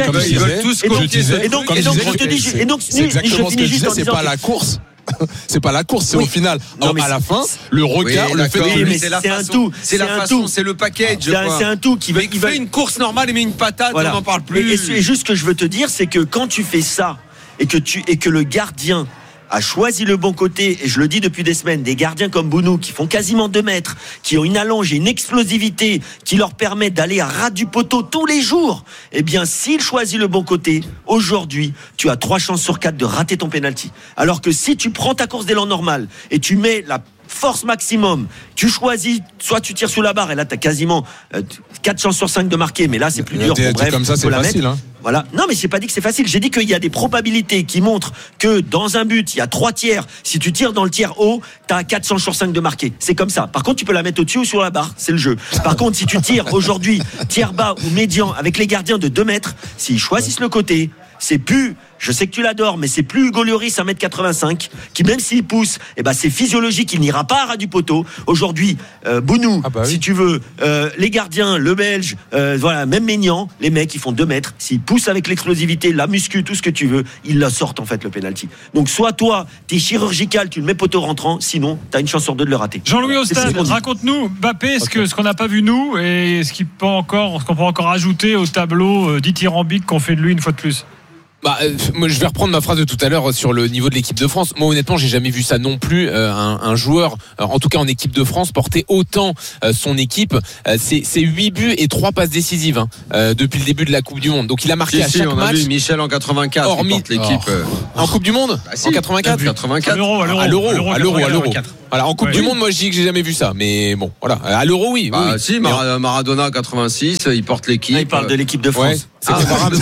je disais. Et donc, je te dis, et donc, c'est exactement ce que je disais, c'est pas la course. C'est pas la course, c'est au final. Non, à la fin, le regard, le fait que c'est un tout. C'est la façon, c'est le package. C'est un tout qui fait une course normale et met une patate, on n'en parle plus. Et juste ce que je veux te dire, c'est que quand tu fais ça et que le gardien a choisi le bon côté, et je le dis depuis des semaines, des gardiens comme Bounou qui font quasiment 2 mètres, qui ont une allonge et une explosivité qui leur permettent d'aller à ras du poteau tous les jours, eh bien s'il choisit le bon côté, aujourd'hui tu as 3 chances sur 4 de rater ton penalty. Alors que si tu prends ta course d'élan normale et tu mets force maximum. Tu choisis, soit tu tires sous la barre et là tu as quasiment 4 chances sur 5 de marquer, mais là c'est plus dur. Bon, bref, comme ça, c'est facile. Hein. Voilà. Non, mais j'ai pas dit que c'est facile. J'ai dit qu'il y a des probabilités qui montrent que dans un but, il y a 3 tiers. Si tu tires dans le tiers haut, t'as 4 chances sur 5 de marquer. C'est comme ça. Par contre, tu peux la mettre au-dessus ou sur la barre. C'est le jeu. Par contre, si tu tires aujourd'hui, tiers bas ou médian avec les gardiens de 2 mètres, s'ils choisissent le côté, c'est plus, je sais que tu l'adores, mais c'est plus Hugo Lloris 1m85 qui, même s'il pousse, c'est physiologique, il n'ira pas à ras du poteau. Aujourd'hui, Bounou, si tu veux, les gardiens, le Belge, voilà, même Maignan, les mecs, ils font 2 mètres. S'ils poussent avec l'explosivité, la muscu, tout ce que tu veux, ils la sortent en fait le penalty. Donc soit toi, t'es chirurgical, tu le mets poteau rentrant, sinon t'as une chance sur 2 de le rater. Jean-Louis Ostad, raconte-nous Mbappé, ce qu'on n'a pas vu nous et ce qu'on peut encore ajouter au tableau dithyrambique qu'on fait de lui une fois de plus. Moi, je vais reprendre ma phrase de tout à l'heure sur le niveau de l'équipe de France. Moi, honnêtement, j'ai jamais vu ça non plus. Un joueur, en tout cas en équipe de France, porter autant son équipe. C'est 8 buts et 3 passes décisives depuis le début de la Coupe du Monde. Donc, il a marqué à chaque on match. A vu Michel en 84. Hormis il porte l'équipe. En Coupe du Monde, en 84. À l'Euro. Voilà, en Coupe du Monde, moi je dis que j'ai jamais vu ça, mais bon, voilà. À l'Euro, oui. Si, Maradona 86, il porte l'équipe. Il parle de l'équipe de France. Ouais, c'est comparable.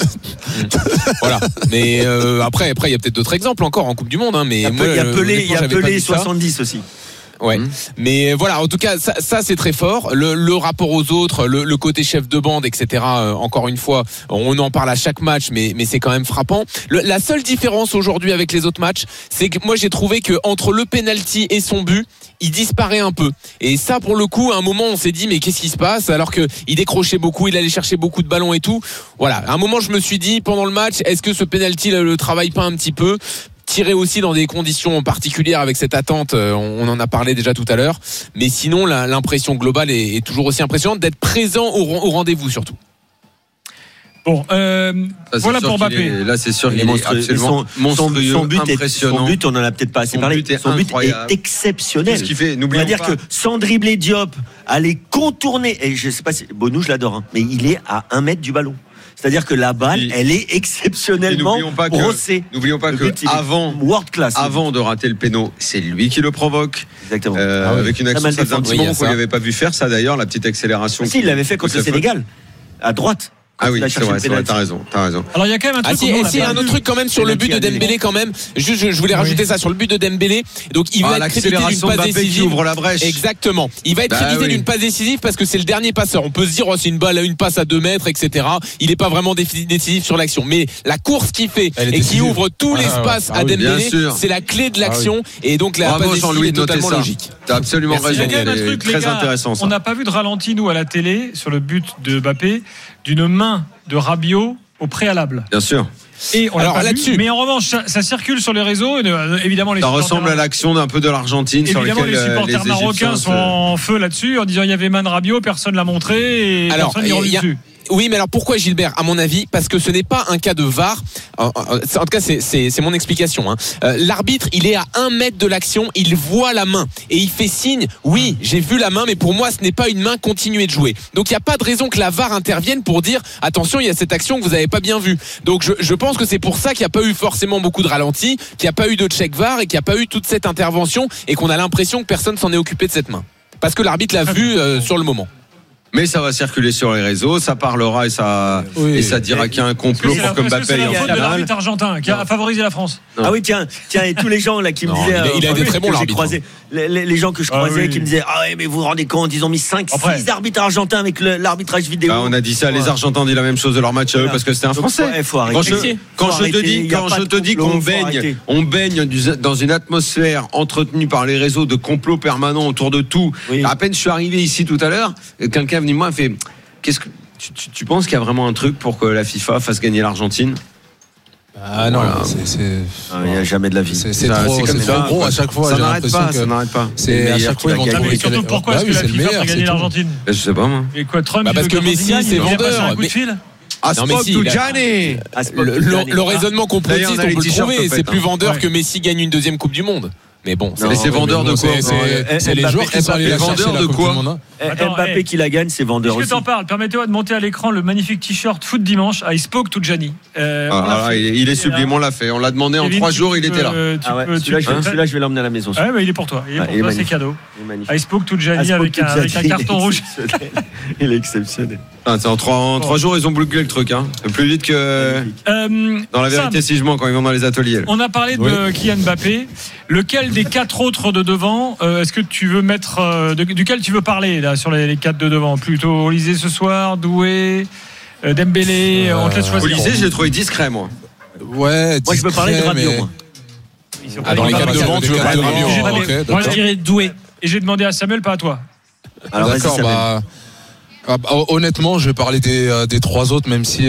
Voilà. Mais après, il y a peut-être d'autres exemples encore en Coupe du Monde, hein. Mais il y a Pelé 70 aussi. Ouais. Mais voilà, en tout cas, ça c'est très fort. Le rapport aux autres, le côté chef de bande, etc. Encore une fois, on en parle à chaque match, mais c'est quand même frappant. La seule différence aujourd'hui avec les autres matchs, c'est que moi j'ai trouvé que entre le penalty et son but, il disparaît un peu. Et ça, pour le coup, à un moment, on s'est dit, mais qu'est-ce qui se passe? Alors que il décrochait beaucoup, il allait chercher beaucoup de ballons et tout. Voilà. À un moment, je me suis dit, pendant le match, est-ce que ce penalty le travaille pas un petit peu? Tiré aussi dans des conditions particulières avec cette attente, on en a parlé déjà tout à l'heure, mais sinon l'impression globale est toujours aussi impressionnante d'être présent au rendez-vous surtout. Bon, voilà pour Mbappé. Là, c'est sûr qu'il est absolument monstrueux, impressionnant. Son but, on en a peut-être pas assez parlé. Son but est exceptionnel. Ce qui fait, c'est-à-dire que sans dribbler Diop, aller contourner, et je sais pas si Bonou, je l'adore, mais il est à 1 mètre du ballon. C'est-à-dire que la balle, elle est exceptionnellement brossée. N'oublions pas que avant de rater le péno, c'est lui qui le provoque. Exactement. Avec une action de sentiment qu'on lui avait pas vu faire, ça d'ailleurs, la petite accélération. Si, il l'avait fait contre le Sénégal, à droite. Ah oui, c'est vrai, t'as raison. Alors il y a quand même un truc. Il y a un autre truc quand même sur le but de Dembélé quand même. Juste, je voulais rajouter ça sur le but de Dembélé. Donc il va être crédité d'une passe décisive. Qui ouvre la brèche. Exactement. Il va être crédité d'une passe décisive parce que c'est le dernier passeur. On peut se dire c'est une passe à 2 mètres, etc. Il est pas vraiment décisif sur l'action, mais la course qu'il fait et qui ouvre tout l'espace à Dembélé, c'est la clé de l'action. Et donc la passe décisive est totalement logique. T'as absolument raison. Il y a quand même un truc, très intéressant. On n'a pas vu de ralenti nous à la télé sur le but de Mbappé d'une main de Rabiot au préalable. Bien sûr. Et on l'a pas vu, mais en revanche, ça circule sur les réseaux. Évidemment, ça ressemble à l'action d'un peu de l'Argentine. Évidemment, les supporters marocains sont en feu là-dessus en disant il y avait main de Rabiot, personne l'a montré et personne n'y revient dessus. Oui, mais alors pourquoi Gilbert? À mon avis, parce que ce n'est pas un cas de VAR. En tout cas, c'est mon explication. L'arbitre, il est à 1 mètre de l'action, il voit la main et il fait signe. Oui, j'ai vu la main, mais pour moi, ce n'est pas une main. Continuez de jouer. Donc, il n'y a pas de raison que la VAR intervienne pour dire attention, il y a cette action que vous n'avez pas bien vue. Donc, je pense que c'est pour ça qu'il n'y a pas eu forcément beaucoup de ralentis, qu'il n'y a pas eu de check VAR et qu'il n'y a pas eu toute cette intervention et qu'on a l'impression que personne s'en est occupé de cette main. Parce que l'arbitre l'a vu sur le moment. Mais ça va circuler sur les réseaux, ça parlera et ça dira qu'il y a un complot pour que Mbappé aille en finale. C'est l'arbitre argentin qui a favorisé la France. Ah oui, tiens, et tous les gens là qui me disaient, il a été très bon l'arbitre. Les gens que je croisais qui me disaient mais vous vous rendez compte, ils ont mis 5-6 arbitres argentins avec l'arbitrage vidéo. On a dit ça, les Argentins ont dit la même chose de leur match à eux parce que c'était un Français. Quand je te dis qu'on baigne dans une atmosphère entretenue par les réseaux de complots permanents autour de tout. À peine je suis arrivé ici tout à l'heure, quelqu'un venu moi fait qu'est-ce que tu penses qu'il y a vraiment un truc pour que la FIFA fasse gagner l'Argentine? Ah non, il n'y a jamais de la vie. C'est trop gros à chaque fois. Ça n'arrête pas. C'est à chaque fois ils vont trouver. Surtout pourquoi est-ce que la FIFA ferait gagner l'Argentine? Je sais pas moi. Et quoi, Trump? Parce que Messi c'est vendeur. Le raisonnement complotiste, on peut le trouver. C'est plus vendeur que Messi gagne une 2e Coupe du Monde. Mais bon, c'est vendeur de quoi? C'est les joueurs qui sont allés la chercher la Coupe du Monde. Mbappé qui la gagne, c'est vendeur aussi. Est-ce que t'en parles? Permettez-moi de monter à l'écran le magnifique t-shirt Foot Dimanche I Spoke to Gianni. Il est sublime, on l'a fait. On l'a demandé en 3 jours, il était là. Celui-là, je vais l'emmener à la maison. Il est pour toi. C'est cadeau. I Spoke to Gianni avec un carton rouge. Il est exceptionnel. En 3 jours, ils ont bloqué le truc. Plus vite que dans la vérité, si je mens, quand ils vont dans les ateliers. On a parlé de Kylian Mbappé. Lequel des 4 autres de devant est-ce que tu veux mettre duquel tu veux parler là sur les 4 de devant? Plutôt Olysée ce soir, Doué, Dembélé, on te laisse choisir. Olysée, je l'ai trouvé discret, moi. Ouais, moi je peux parler de Rabiot. Dans les 4 devant, tu veux parler de Rabiot. Moi je dirais Doué. Et j'ai demandé à Samuel, pas à toi. Alors, d'accord, honnêtement, je vais parler des 3 autres, même si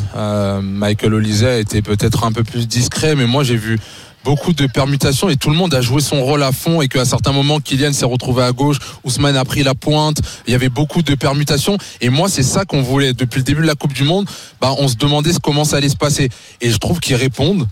Michael Olysée a été peut-être un peu plus discret, mais moi j'ai vu beaucoup de permutations et tout le monde a joué son rôle à fond, et qu'à certains moments Kylian s'est retrouvé à gauche, Ousmane a pris la pointe, il y avait beaucoup de permutations, et moi c'est ça qu'on voulait depuis le début de la Coupe du Monde. On se demandait comment ça allait se passer, et je trouve qu'ils répondent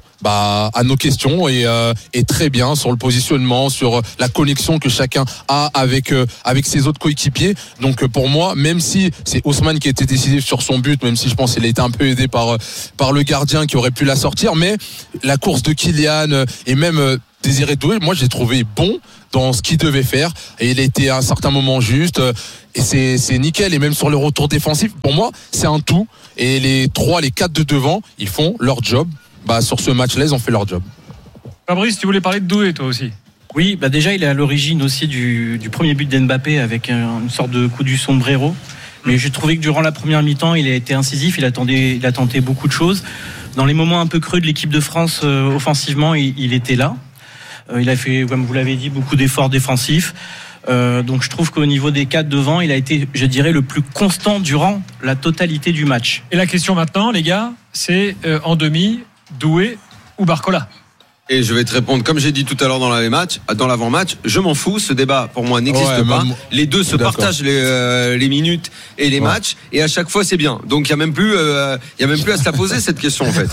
à nos questions et très bien sur le positionnement, sur la connexion que chacun a avec ses autres coéquipiers. Donc pour moi, même si c'est Ousmane qui était décisif sur son but, même si je pense qu'il a été un peu aidé par le gardien qui aurait pu la sortir, mais la course de Kylian et même Désiré Doué, moi j'ai trouvé bon dans ce qu'il devait faire, et il était à un certain moment juste, et c'est nickel. Et même sur le retour défensif, pour moi c'est un tout, et les 4 de devant, ils font leur job. Sur ce match-là, ils ont fait leur job. Fabrice, tu voulais parler de Doué, toi aussi? Oui, déjà il est à l'origine aussi du premier but d'Mbappé avec une sorte de coup du sombrero. Mais j'ai trouvé que durant la première mi-temps, il a été incisif, il a tenté beaucoup de choses. Dans les moments un peu creux de l'équipe de France, offensivement, il était là. Il a fait, comme vous l'avez dit, beaucoup d'efforts défensifs. Donc je trouve qu'au niveau des 4 devant, il a été, je dirais, le plus constant durant la totalité du match. Et la question maintenant, les gars, c'est en demi, Doué ou Barcola? Et je vais te répondre, comme j'ai dit tout à l'heure dans l'avant-match, je m'en fous, ce débat pour moi n'existe pas. Les deux se partagent les minutes et les matchs, et à chaque fois c'est bien. Donc il y a même plus à se la poser cette question en fait.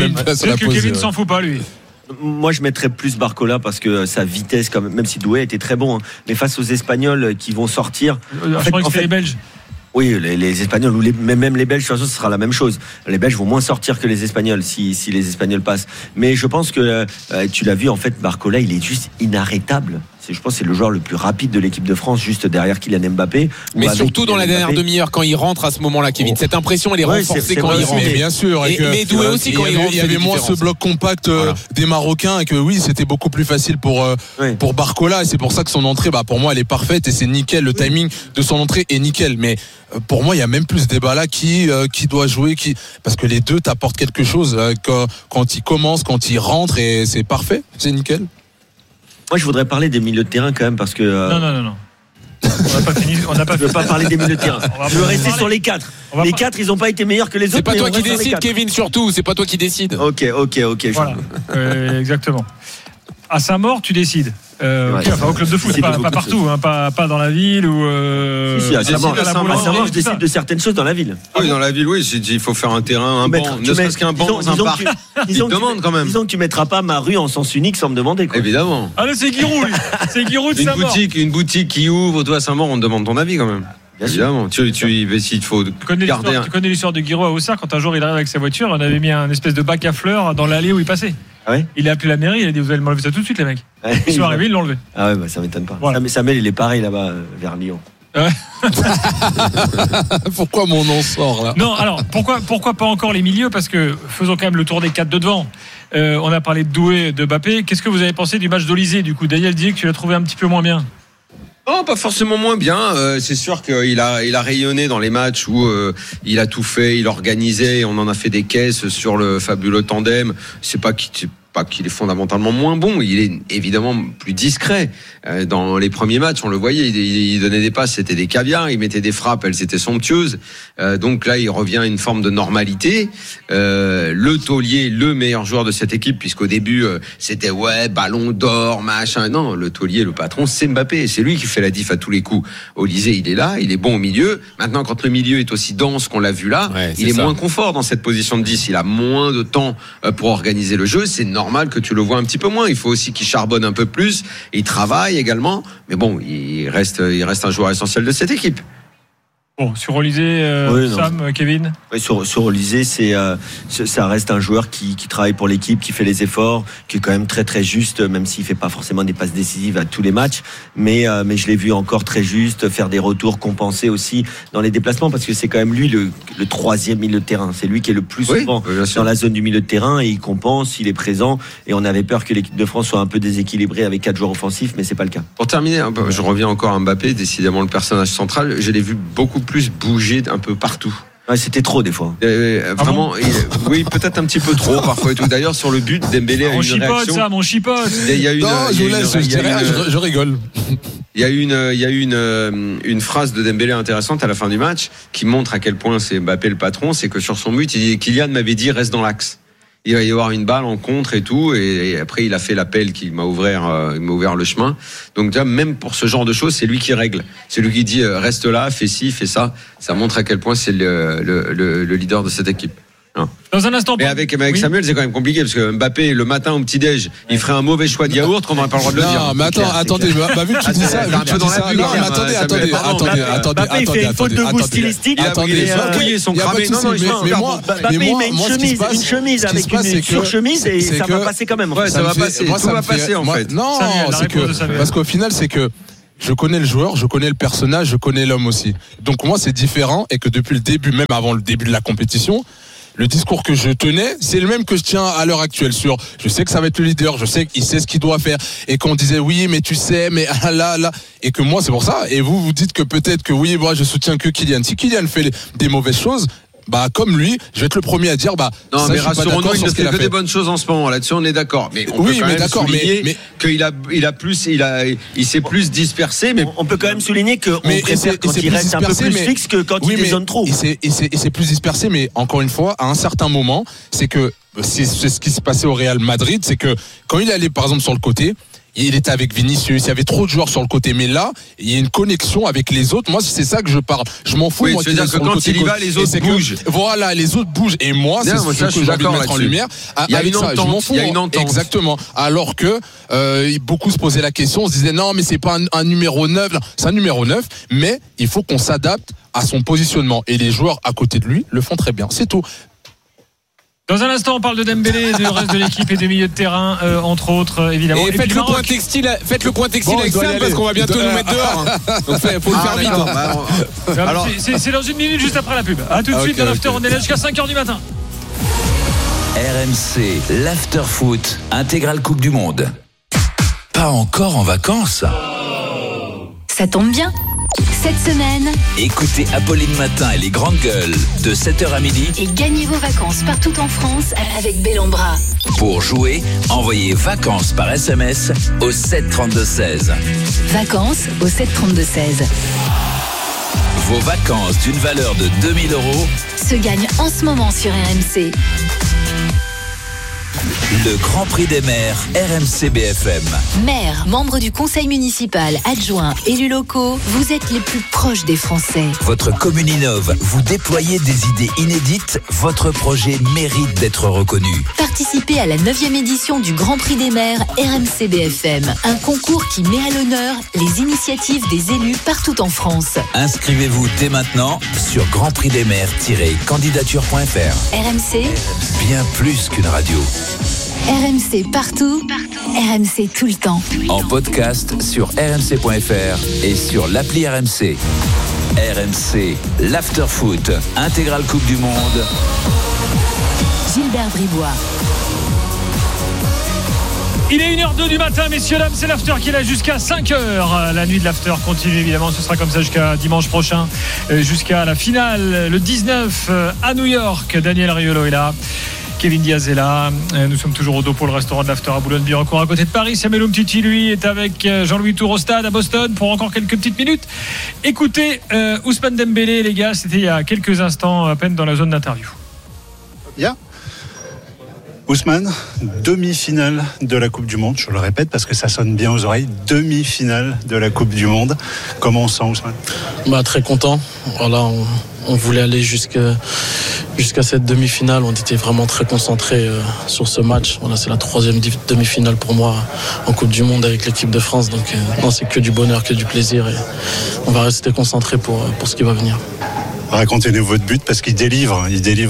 Kevin s'en fout pas, lui. Moi je mettrais plus Barcola parce que sa vitesse, même si Doué était très bon, mais face aux Espagnols qui vont sortir. Je crois que c'est les Belges. Oui, les Espagnols ou même les Belges, de toute façon, ce sera la même chose. Les Belges vont moins sortir que les Espagnols si les Espagnols passent. Mais je pense que tu l'as vu, en fait, Barcola, il est juste inarrêtable. Je pense que c'est le joueur le plus rapide de l'équipe de France, juste derrière Kylian Mbappé. Mais surtout dans la dernière demi-heure, quand il rentre à ce moment-là, Kevin. Cette impression, elle est renforcée quand il rentre. Mais bien sûr. Mais Doué aussi, quand il rentre. Il y avait moins ce bloc compact des Marocains, et que oui, c'était beaucoup plus facile pour Barcola. Et c'est pour ça que son entrée, pour moi, elle est parfaite, et c'est nickel. Le timing de son entrée est nickel. Mais pour moi, il y a même plus ce débat là qui doit jouer, parce que les deux t'apportent quelque chose quand ils commencent, quand ils rentrent, et c'est parfait, c'est nickel. Moi, je voudrais parler des milieux de terrain quand même, parce que. Non. On n'a pas fini. Je ne veux pas parler des milieux de terrain. Je veux rester sur les 4. Les 4, ils n'ont pas été meilleurs que les autres. C'est pas toi qui décide, Kevin, surtout. C'est pas toi qui décide. Ok. Voilà. Exactement. À Saint-Maur, tu décides. Au club de foot, pas partout, pas dans la ville ou. À Saint-Maur, je décide de certaines choses dans la ville. Oui, dans la ville, oui. Il faut faire un terrain, un banc, ne serait-ce qu'un banc dans un parc. Ils demandent quand même. Disons que tu mettras pas ma rue en sens unique sans me demander. Évidemment. Allez, c'est Giroud, lui. C'est Giroud de Saint-Maur. Une boutique qui ouvre, toi à Saint-Maur, on te demande ton avis quand même. Évidemment, il faut garder. Tu connais l'histoire de Giroud à Auxerre, quand un jour il arrive avec sa voiture, on avait mis un espèce de bac à fleurs dans l'allée où il passait. Ah ouais, il a appelé la mairie, il a dit vous allez m'enlever ça tout de suite les mecs. Ils sont arrivés, ils l'ont enlevé. Ah ouais, ça m'étonne pas. Voilà. Samuel, il est pareil là-bas vers Lyon. Ouais. Pourquoi mon nom sort là? Non, alors pourquoi pas encore les milieux? Parce que faisons quand même le tour des 4 de devant. On a parlé de Doué, de Mbappé. Qu'est-ce que vous avez pensé du match d'Olysée? Du coup, Daniel dit que tu l'as trouvé un petit peu moins bien. Non, pas forcément moins bien. C'est sûr qu'il a rayonné dans les matchs où il a tout fait, il organisait, on en a fait des caisses sur le fabuleux tandem. C'est pas qu'il est fondamentalement moins bon, il est évidemment plus discret. Dans les premiers matchs, on le voyait, il donnait des passes, c'était des caviars, il mettait des frappes, elles étaient somptueuses. Donc là, il revient à une forme de normalité. Le taulier, le meilleur joueur de cette équipe, puisqu'au début, c'était ballon d'or, machin. Non, le taulier, le patron, c'est Mbappé. C'est lui qui fait la diff à tous les coups. Olysée, il est là, il est bon au milieu. Maintenant, quand le milieu est aussi dense qu'on l'a vu là, il est moins confort dans cette position de 10. Il a moins de temps pour organiser le jeu. C'est normal normal que tu le vois un petit peu moins. Il faut aussi qu'il charbonne un peu plus. Il travaille également. Mais bon, il reste un joueur essentiel de cette équipe. Bon, sur Olysée, Sam, Kevin. Oui, sur Olysée, ça reste un joueur qui travaille pour l'équipe, qui fait les efforts, qui est quand même très très juste, même s'il fait pas forcément des passes décisives à tous les matchs. Mais je l'ai vu encore très juste, faire des retours, compenser aussi dans les déplacements, parce que c'est quand même lui le troisième milieu de terrain. C'est lui qui est le plus souvent dans la zone du milieu de terrain, et il compense, il est présent. Et on avait peur que l'équipe de France soit un peu déséquilibrée avec 4 joueurs offensifs, mais c'est pas le cas. Pour terminer, je reviens encore à Mbappé, décidément le personnage central. Je l'ai vu beaucoup plus bouger un peu partout. Ouais, c'était trop des fois. Vraiment, oui, peut-être un petit peu trop parfois et tout. D'ailleurs, sur le but, Dembélé a eu une réaction. Ça, mon chipote. Il y a une, non, je vous laisse, je rigole. Il y a eu une phrase de Dembélé intéressante à la fin du match qui montre à quel point c'est Mbappé le patron. C'est que sur son but, il dit, Kylian m'avait dit reste dans l'axe. Il va y avoir une balle en contre et tout, et après il a fait l'appel qui m'a ouvert le chemin. Donc déjà, même pour ce genre de choses, c'est lui qui règle. C'est lui qui dit reste là, fais ci, fais ça. Ça montre à quel point c'est le leader de cette équipe. Dans un instant. Mais avec Samuel, c'est quand même compliqué parce que Mbappé, le matin au petit-déj, il ferait un mauvais choix de yaourt qu'on n'aurait pas le droit de le dire. Non, mais attendez, vu que tu dis ça, Mbappé, il fait une faute de goût stylistique. Attendez, son cramé. Non, Mbappé, il met une chemise avec une surchemise et ça va passer quand même. Ouais, ça va passer. Tout va passer en fait. Non, c'est que parce qu'au final, c'est que je connais le joueur, je connais le personnage, je connais l'homme aussi. Donc moi, c'est différent, et que depuis le début, même avant le début de la compétition, le discours que je tenais, c'est le même que je tiens à l'heure actuelle sur, je sais que ça va être le leader, je sais qu'il sait ce qu'il doit faire, et qu'on disait oui, mais tu sais, mais là, et que moi c'est pour ça, et vous dites que peut-être que oui, moi je soutiens que Kylian. Si Kylian fait des mauvaises choses, comme lui, je vais être le premier à dire non, mais rassurons-nous, il ne fait que des bonnes choses en ce moment. Là-dessus, on est d'accord. Mais on peut quand même souligner qu'il s'est plus dispersé. Mais on peut quand même souligner qu'on préfère quand il reste un peu plus fixe que quand il dézone trop. Il s'est plus dispersé, mais encore une fois, à un certain moment, c'est ce qui se passait au Real Madrid, c'est que quand il allait par exemple sur le côté, il était avec Vinicius, il y avait trop de joueurs sur le côté, mais là, il y a une connexion avec les autres. Moi, c'est ça que je parle. Je m'en fous. Oui, c'est-à-dire que quand il y va, les autres bougent. Voilà, les autres bougent. Et moi, c'est ce que j'ai envie de mettre en lumière. Il y a une entente. Il y a une entente. Exactement. Alors que beaucoup se posaient la question, on se disait non, mais c'est pas un numéro 9. Non, c'est un numéro 9, mais il faut qu'on s'adapte à son positionnement. Et les joueurs à côté de lui le font très bien. C'est tout. Dans un instant, on parle de Dembélé, du reste de l'équipe et des milieux de terrain, entre autres, évidemment. Et faites le point textile avec Sam, parce qu'on va bientôt nous mettre dehors. Donc faut le faire vite. Alors, c'est dans une minute juste après la pub. A tout de suite dans l'after, on est là jusqu'à 5h du matin. RMC, l'after foot, intégrale Coupe du Monde. Pas encore en vacances. Ça tombe bien. Cette semaine, écoutez Apolline Matin et les grandes gueules de 7h à midi et gagnez vos vacances partout en France avec Bellombra. Pour jouer, envoyez vacances par SMS au 732-16. Vacances au 732-16. Vos vacances d'une valeur de 2000 € se gagnent en ce moment sur RMC. Le Grand Prix des maires RMC BFM. Maires, membres du conseil municipal, adjoints, élus locaux, vous êtes les plus proches des Français. Votre commune innove, vous déployez des idées inédites, votre projet mérite d'être reconnu. Participez à la 9e édition du Grand Prix des maires RMC BFM. Un concours qui met à l'honneur les initiatives des élus partout en France. Inscrivez-vous dès maintenant sur grandprixdesmaires-candidature.fr. RMC, bien plus qu'une radio. RMC partout, RMC tout le temps. En podcast sur rmc.fr et sur l'appli RMC. RMC, l'afterfoot, intégrale Coupe du Monde. Gilbert Bribois. Il est 1h02 du matin, messieurs, dames, c'est l'after qui est là jusqu'à 5h. La nuit de l'after continue, évidemment, ce sera comme ça jusqu'à dimanche prochain, jusqu'à la finale, le 19 à New York. Daniel Riolo est là. Kevin Diaz est là. Nous sommes toujours au Dopo, le restaurant de l'After à Boulogne-Billancourt, à côté de Paris. Samuel Umtiti, lui, est avec Jean-Louis Tour au stade à Boston pour encore quelques petites minutes. Écoutez, Ousmane Dembélé, les gars, c'était il y a quelques instants à peine dans la zone d'interview. Yeah. Ousmane, demi-finale de la Coupe du Monde, je le répète parce que ça sonne bien aux oreilles, demi-finale de la Coupe du Monde. Comment on se sent, Ousmane ? Très content. Voilà, on voulait aller jusqu'à cette demi-finale. On était vraiment très concentrés sur ce match. Voilà, c'est la 3e demi-finale pour moi en Coupe du Monde avec l'équipe de France. Donc c'est que du bonheur, que du plaisir. Et on va rester concentrés pour ce qui va venir. Racontez-nous votre but parce qu'il délivre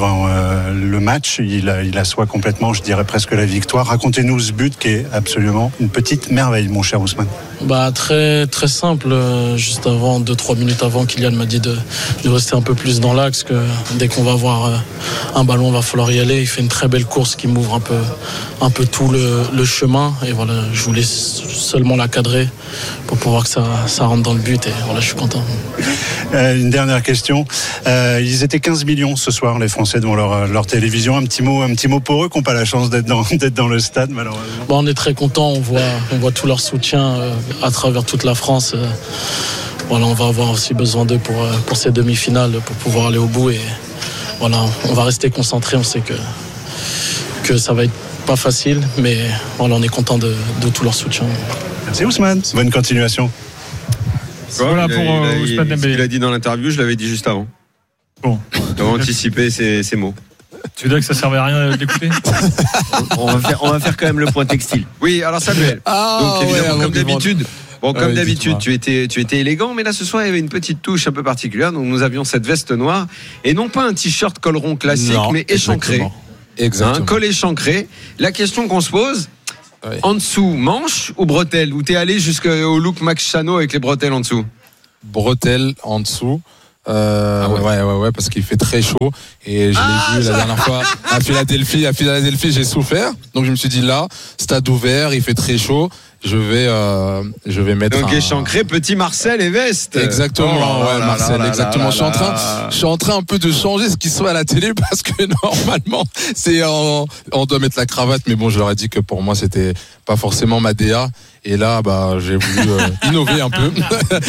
le match, il assoit complètement, je dirais presque la victoire. Racontez-nous ce but qui est absolument une petite merveille, mon cher Ousmane. Très très simple, juste avant 2-3 minutes avant, Kylian m'a dit de rester un peu plus dans l'axe, que dès qu'on va avoir un ballon, il va falloir y aller. Il fait une très belle course qui m'ouvre un peu tout le chemin, et voilà, je voulais seulement la cadrer pour pouvoir que ça rentre dans le but, et voilà, je suis content. Une dernière question. Ils étaient 15 millions ce soir, les Français, devant leur télévision. Un petit mot pour eux qui n'ont pas la chance d'être dans le stade, malheureusement. On est très contents. On voit tout leur soutien à travers toute la France. Voilà, on va avoir aussi besoin d'eux pour ces demi-finales, pour pouvoir aller au bout. Et voilà, on va rester concentrés. On sait que ça va être pas facile, mais voilà, on est content de tout leur soutien. Merci Ousmane. Bonne continuation. Voilà pour Ousmane Dembélé. Il a dit dans l'interview, je l'avais dit juste avant. Bon. Il a anticipé ces mots. Tu veux dire que ça servait à rien d'écouter? on va faire quand même le point textile. Oui, alors Samuel. Donc évidemment, comme d'habitude. Comme d'habitude, tu étais élégant, mais là ce soir il y avait une petite touche un peu particulière. Donc nous avions cette veste noire et non pas un t-shirt col rond classique, mais échancré. Exactement. Un col échancré. La question qu'on se pose, en dessous, manche ou bretelle? Ou t'es allé jusqu'au look Max Chano avec les bretelles en dessous? Bretelles en dessous. Ouais, parce qu'il fait très chaud et je l'ai vu la dernière fois à Philadelphie, j'ai souffert. Donc je me suis dit là, stade ouvert, il fait très chaud. Je vais mettre. Donc échancré, petit Marcel et veste. Exactement, Marcel, exactement. Je suis en train un peu de changer ce qui soit à la télé parce que normalement on doit mettre la cravate, mais bon, je leur ai dit que pour moi c'était pas forcément ma DA. Et là, j'ai voulu innover un peu.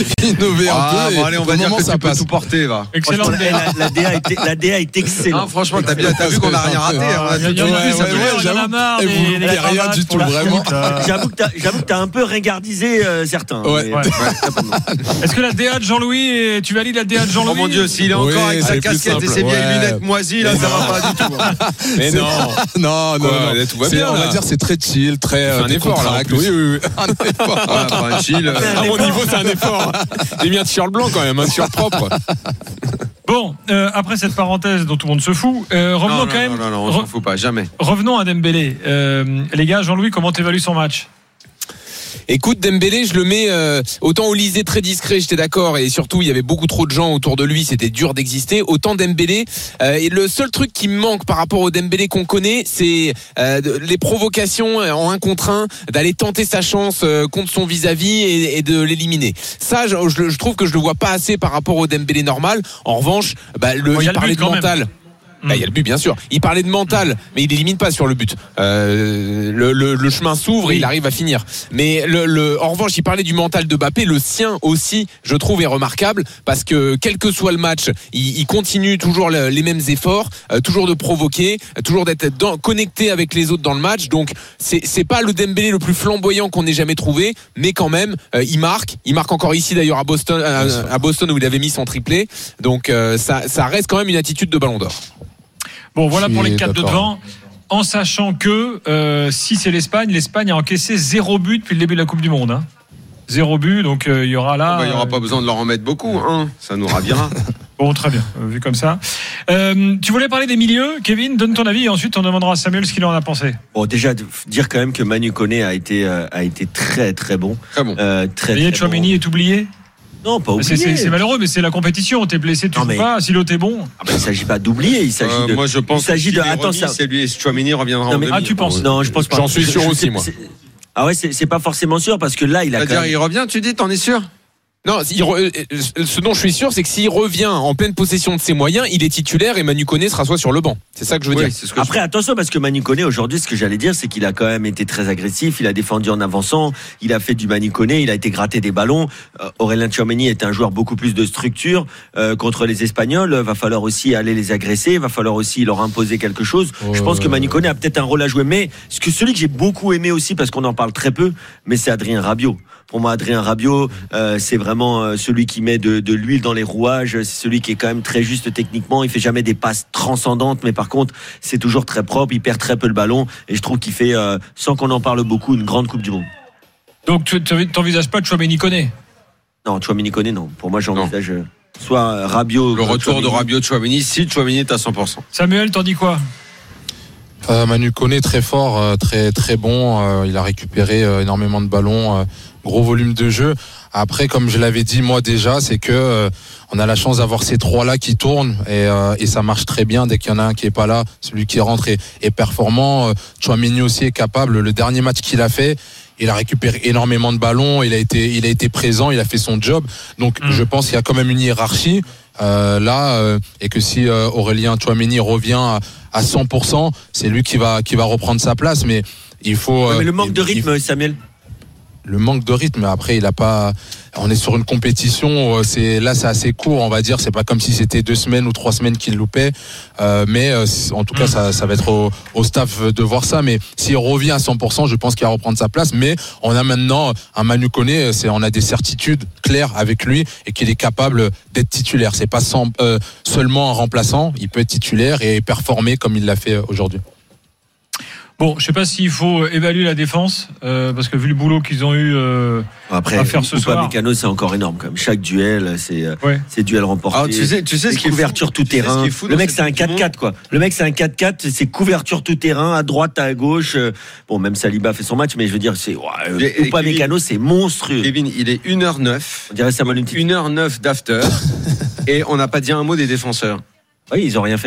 Allez, on va dire que ça peut tout porter, va. Excellent. La DA est excellente. Franchement, t'as vu qu'on n'a rien raté. J'en ai marre. Et vous ne rien du tout, vraiment. J'avoue que t'as un peu ringardisé certains. Ouais. Est-ce que la DA de Jean-Louis, tu valides la DA de Jean-Louis? Oh mon Dieu, s'il est encore avec sa casquette et ses vieilles lunettes moisies, là, ça va pas du tout. Mais non. Tout va bien. On va dire c'est très chill, très. Un effort là. Oui. Un chill. À mon niveau, c'est un effort. J'ai mis un t-shirt blanc quand même, un t-shirt propre. Bon, après cette parenthèse dont tout le monde se fout, revenons quand même. Non, on s'en fout pas, jamais. Revenons à Dembélé. Les gars, Jean-Louis, comment t'évalues son match? Écoute, Dembélé, je le mets autant Olysée très discret, j'étais d'accord, et surtout il y avait beaucoup trop de gens autour de lui, c'était dur d'exister. Autant Dembélé, et le seul truc qui me manque par rapport au Dembélé qu'on connaît, c'est les provocations en 1 contre 1, d'aller tenter sa chance contre son vis-à-vis et de l'éliminer. Ça, je trouve que je le vois pas assez par rapport au Dembélé normal. En revanche, il parlait de mental. Il y a le but, bien sûr. Il parlait de mental, mais il élimine pas sur le but. Le chemin s'ouvre et il arrive à finir. Mais en revanche, il parlait du mental de Mbappé. Le sien aussi, je trouve, est remarquable parce que quel que soit le match, il continue toujours les mêmes efforts, toujours de provoquer, toujours d'être connecté avec les autres dans le match. Donc c'est pas le Dembélé le plus flamboyant qu'on ait jamais trouvé, mais quand même, il marque encore ici d'ailleurs à Boston où il avait mis son triplé. Donc ça reste quand même une attitude de Ballon d'Or. Bon, voilà pour les 4 de devant. En sachant que si c'est l'Espagne a encaissé 0 but depuis le début de la Coupe du Monde. 0 but, donc il y aura là. Il n'y aura pas besoin de leur en mettre beaucoup, ça nous ravira. Bon, très bien, vu comme ça. Tu voulais parler des milieux, Kevin, donne ton avis et ensuite on demandera à Samuel ce qu'il en a pensé. Bon, déjà, dire quand même que Manu Koné a été très très bon. Très bon. Et Tchouaméni est oublié? Non, pas oublié. C'est malheureux, mais c'est la compétition. T'es blessé, tu joues pas. Si l'autre est bon. Il ne s'agit pas d'oublier. Il s'agit de. Moi, je pense que c'est lui et Tchouaméni reviendra en demi. Ah, tu penses? Non, je pense pas. J'en suis sûr aussi, moi. Ah ouais, c'est pas forcément sûr parce que là, il a. C'est-à-dire, il revient, tu dis, t'en es sûr? Non, ce dont je suis sûr, c'est que s'il revient en pleine possession de ses moyens, il est titulaire et Manu Koné sera soit sur le banc. C'est ça que je veux dire. Après, attention, parce que Manu Koné, aujourd'hui, ce que j'allais dire, c'est qu'il a quand même été très agressif. Il a défendu en avançant. Il a fait du Manu Koné. Il a été gratté des ballons. Aurélien Tchouaméni est un joueur beaucoup plus de structure. Contre les Espagnols, va falloir aussi aller les agresser. Va falloir aussi leur imposer quelque chose. Je pense que Manu Koné a peut-être un rôle à jouer. Mais celui que j'ai beaucoup aimé aussi, parce qu'on en parle très peu, mais c'est Adrien Rabiot. Pour moi, Adrien Rabiot, c'est vraiment celui qui met de l'huile dans les rouages. C'est celui qui est quand même très juste techniquement. Il fait jamais des passes transcendantes, mais par contre, c'est toujours très propre. Il perd très peu le ballon, et je trouve qu'il fait, sans qu'on en parle beaucoup, une grande Coupe du Monde. Donc, tu n'envisages pas Tchouaméni Koné ? Non, Tchouaméni Koné, non. Pour moi, j'envisage soit Rabiot. Le retour de Rabiot, Tchouaméni, si Tchouaméni est à 100%. Samuel, t'en dis quoi ? Manu Koné très fort, très très bon. Il a récupéré énormément de ballons, gros volume de jeu. Après, comme je l'avais dit moi déjà, c'est que on a la chance d'avoir ces trois-là qui tournent et ça marche très bien. Dès qu'il y en a un qui est pas là, celui qui rentre est performant. Tchouaméni aussi est capable. Le dernier match qu'il a fait, il a récupéré énormément de ballons. Il a été présent. Il a fait son job. Donc je pense qu'il y a quand même une hiérarchie. Et que si Aurélien Tchouaméni revient à 100%, c'est lui qui va reprendre sa place. Mais il faut. Mais le manque de rythme, Samuel. Le manque de rythme. Après, il a pas. On est sur une compétition. C'est assez court, on va dire. C'est pas comme si c'était 2 semaines ou 3 semaines qu'il loupait. Mais en tout cas, ça va être au staff de voir ça. Mais s'il revient à 100%, je pense qu'il va reprendre sa place. Mais on a maintenant un Manu Koné. On a des certitudes claires avec lui et qu'il est capable d'être titulaire. C'est pas seulement un remplaçant. Il peut être titulaire et performer comme il l'a fait aujourd'hui. Bon, je ne sais pas s'il faut évaluer la défense, parce que vu le boulot qu'ils ont eu à faire ce soir. Mécano, c'est encore énorme quand même. Chaque duel, c'est duel remporté. Alors, tu sais ce qui est couverture tout terrain. Le mec, c'est un 4-4 quoi. Le mec, c'est un 4-4, c'est couverture tout terrain, à droite, à gauche. Bon, même Saliba fait son match, mais je veux dire, Mécano, c'est monstrueux. Kevin, il est 1h09. On dirait Samuel Umtiti. 1h09 d'after. Et on n'a pas dit un mot des défenseurs. Oui, ils n'ont rien fait.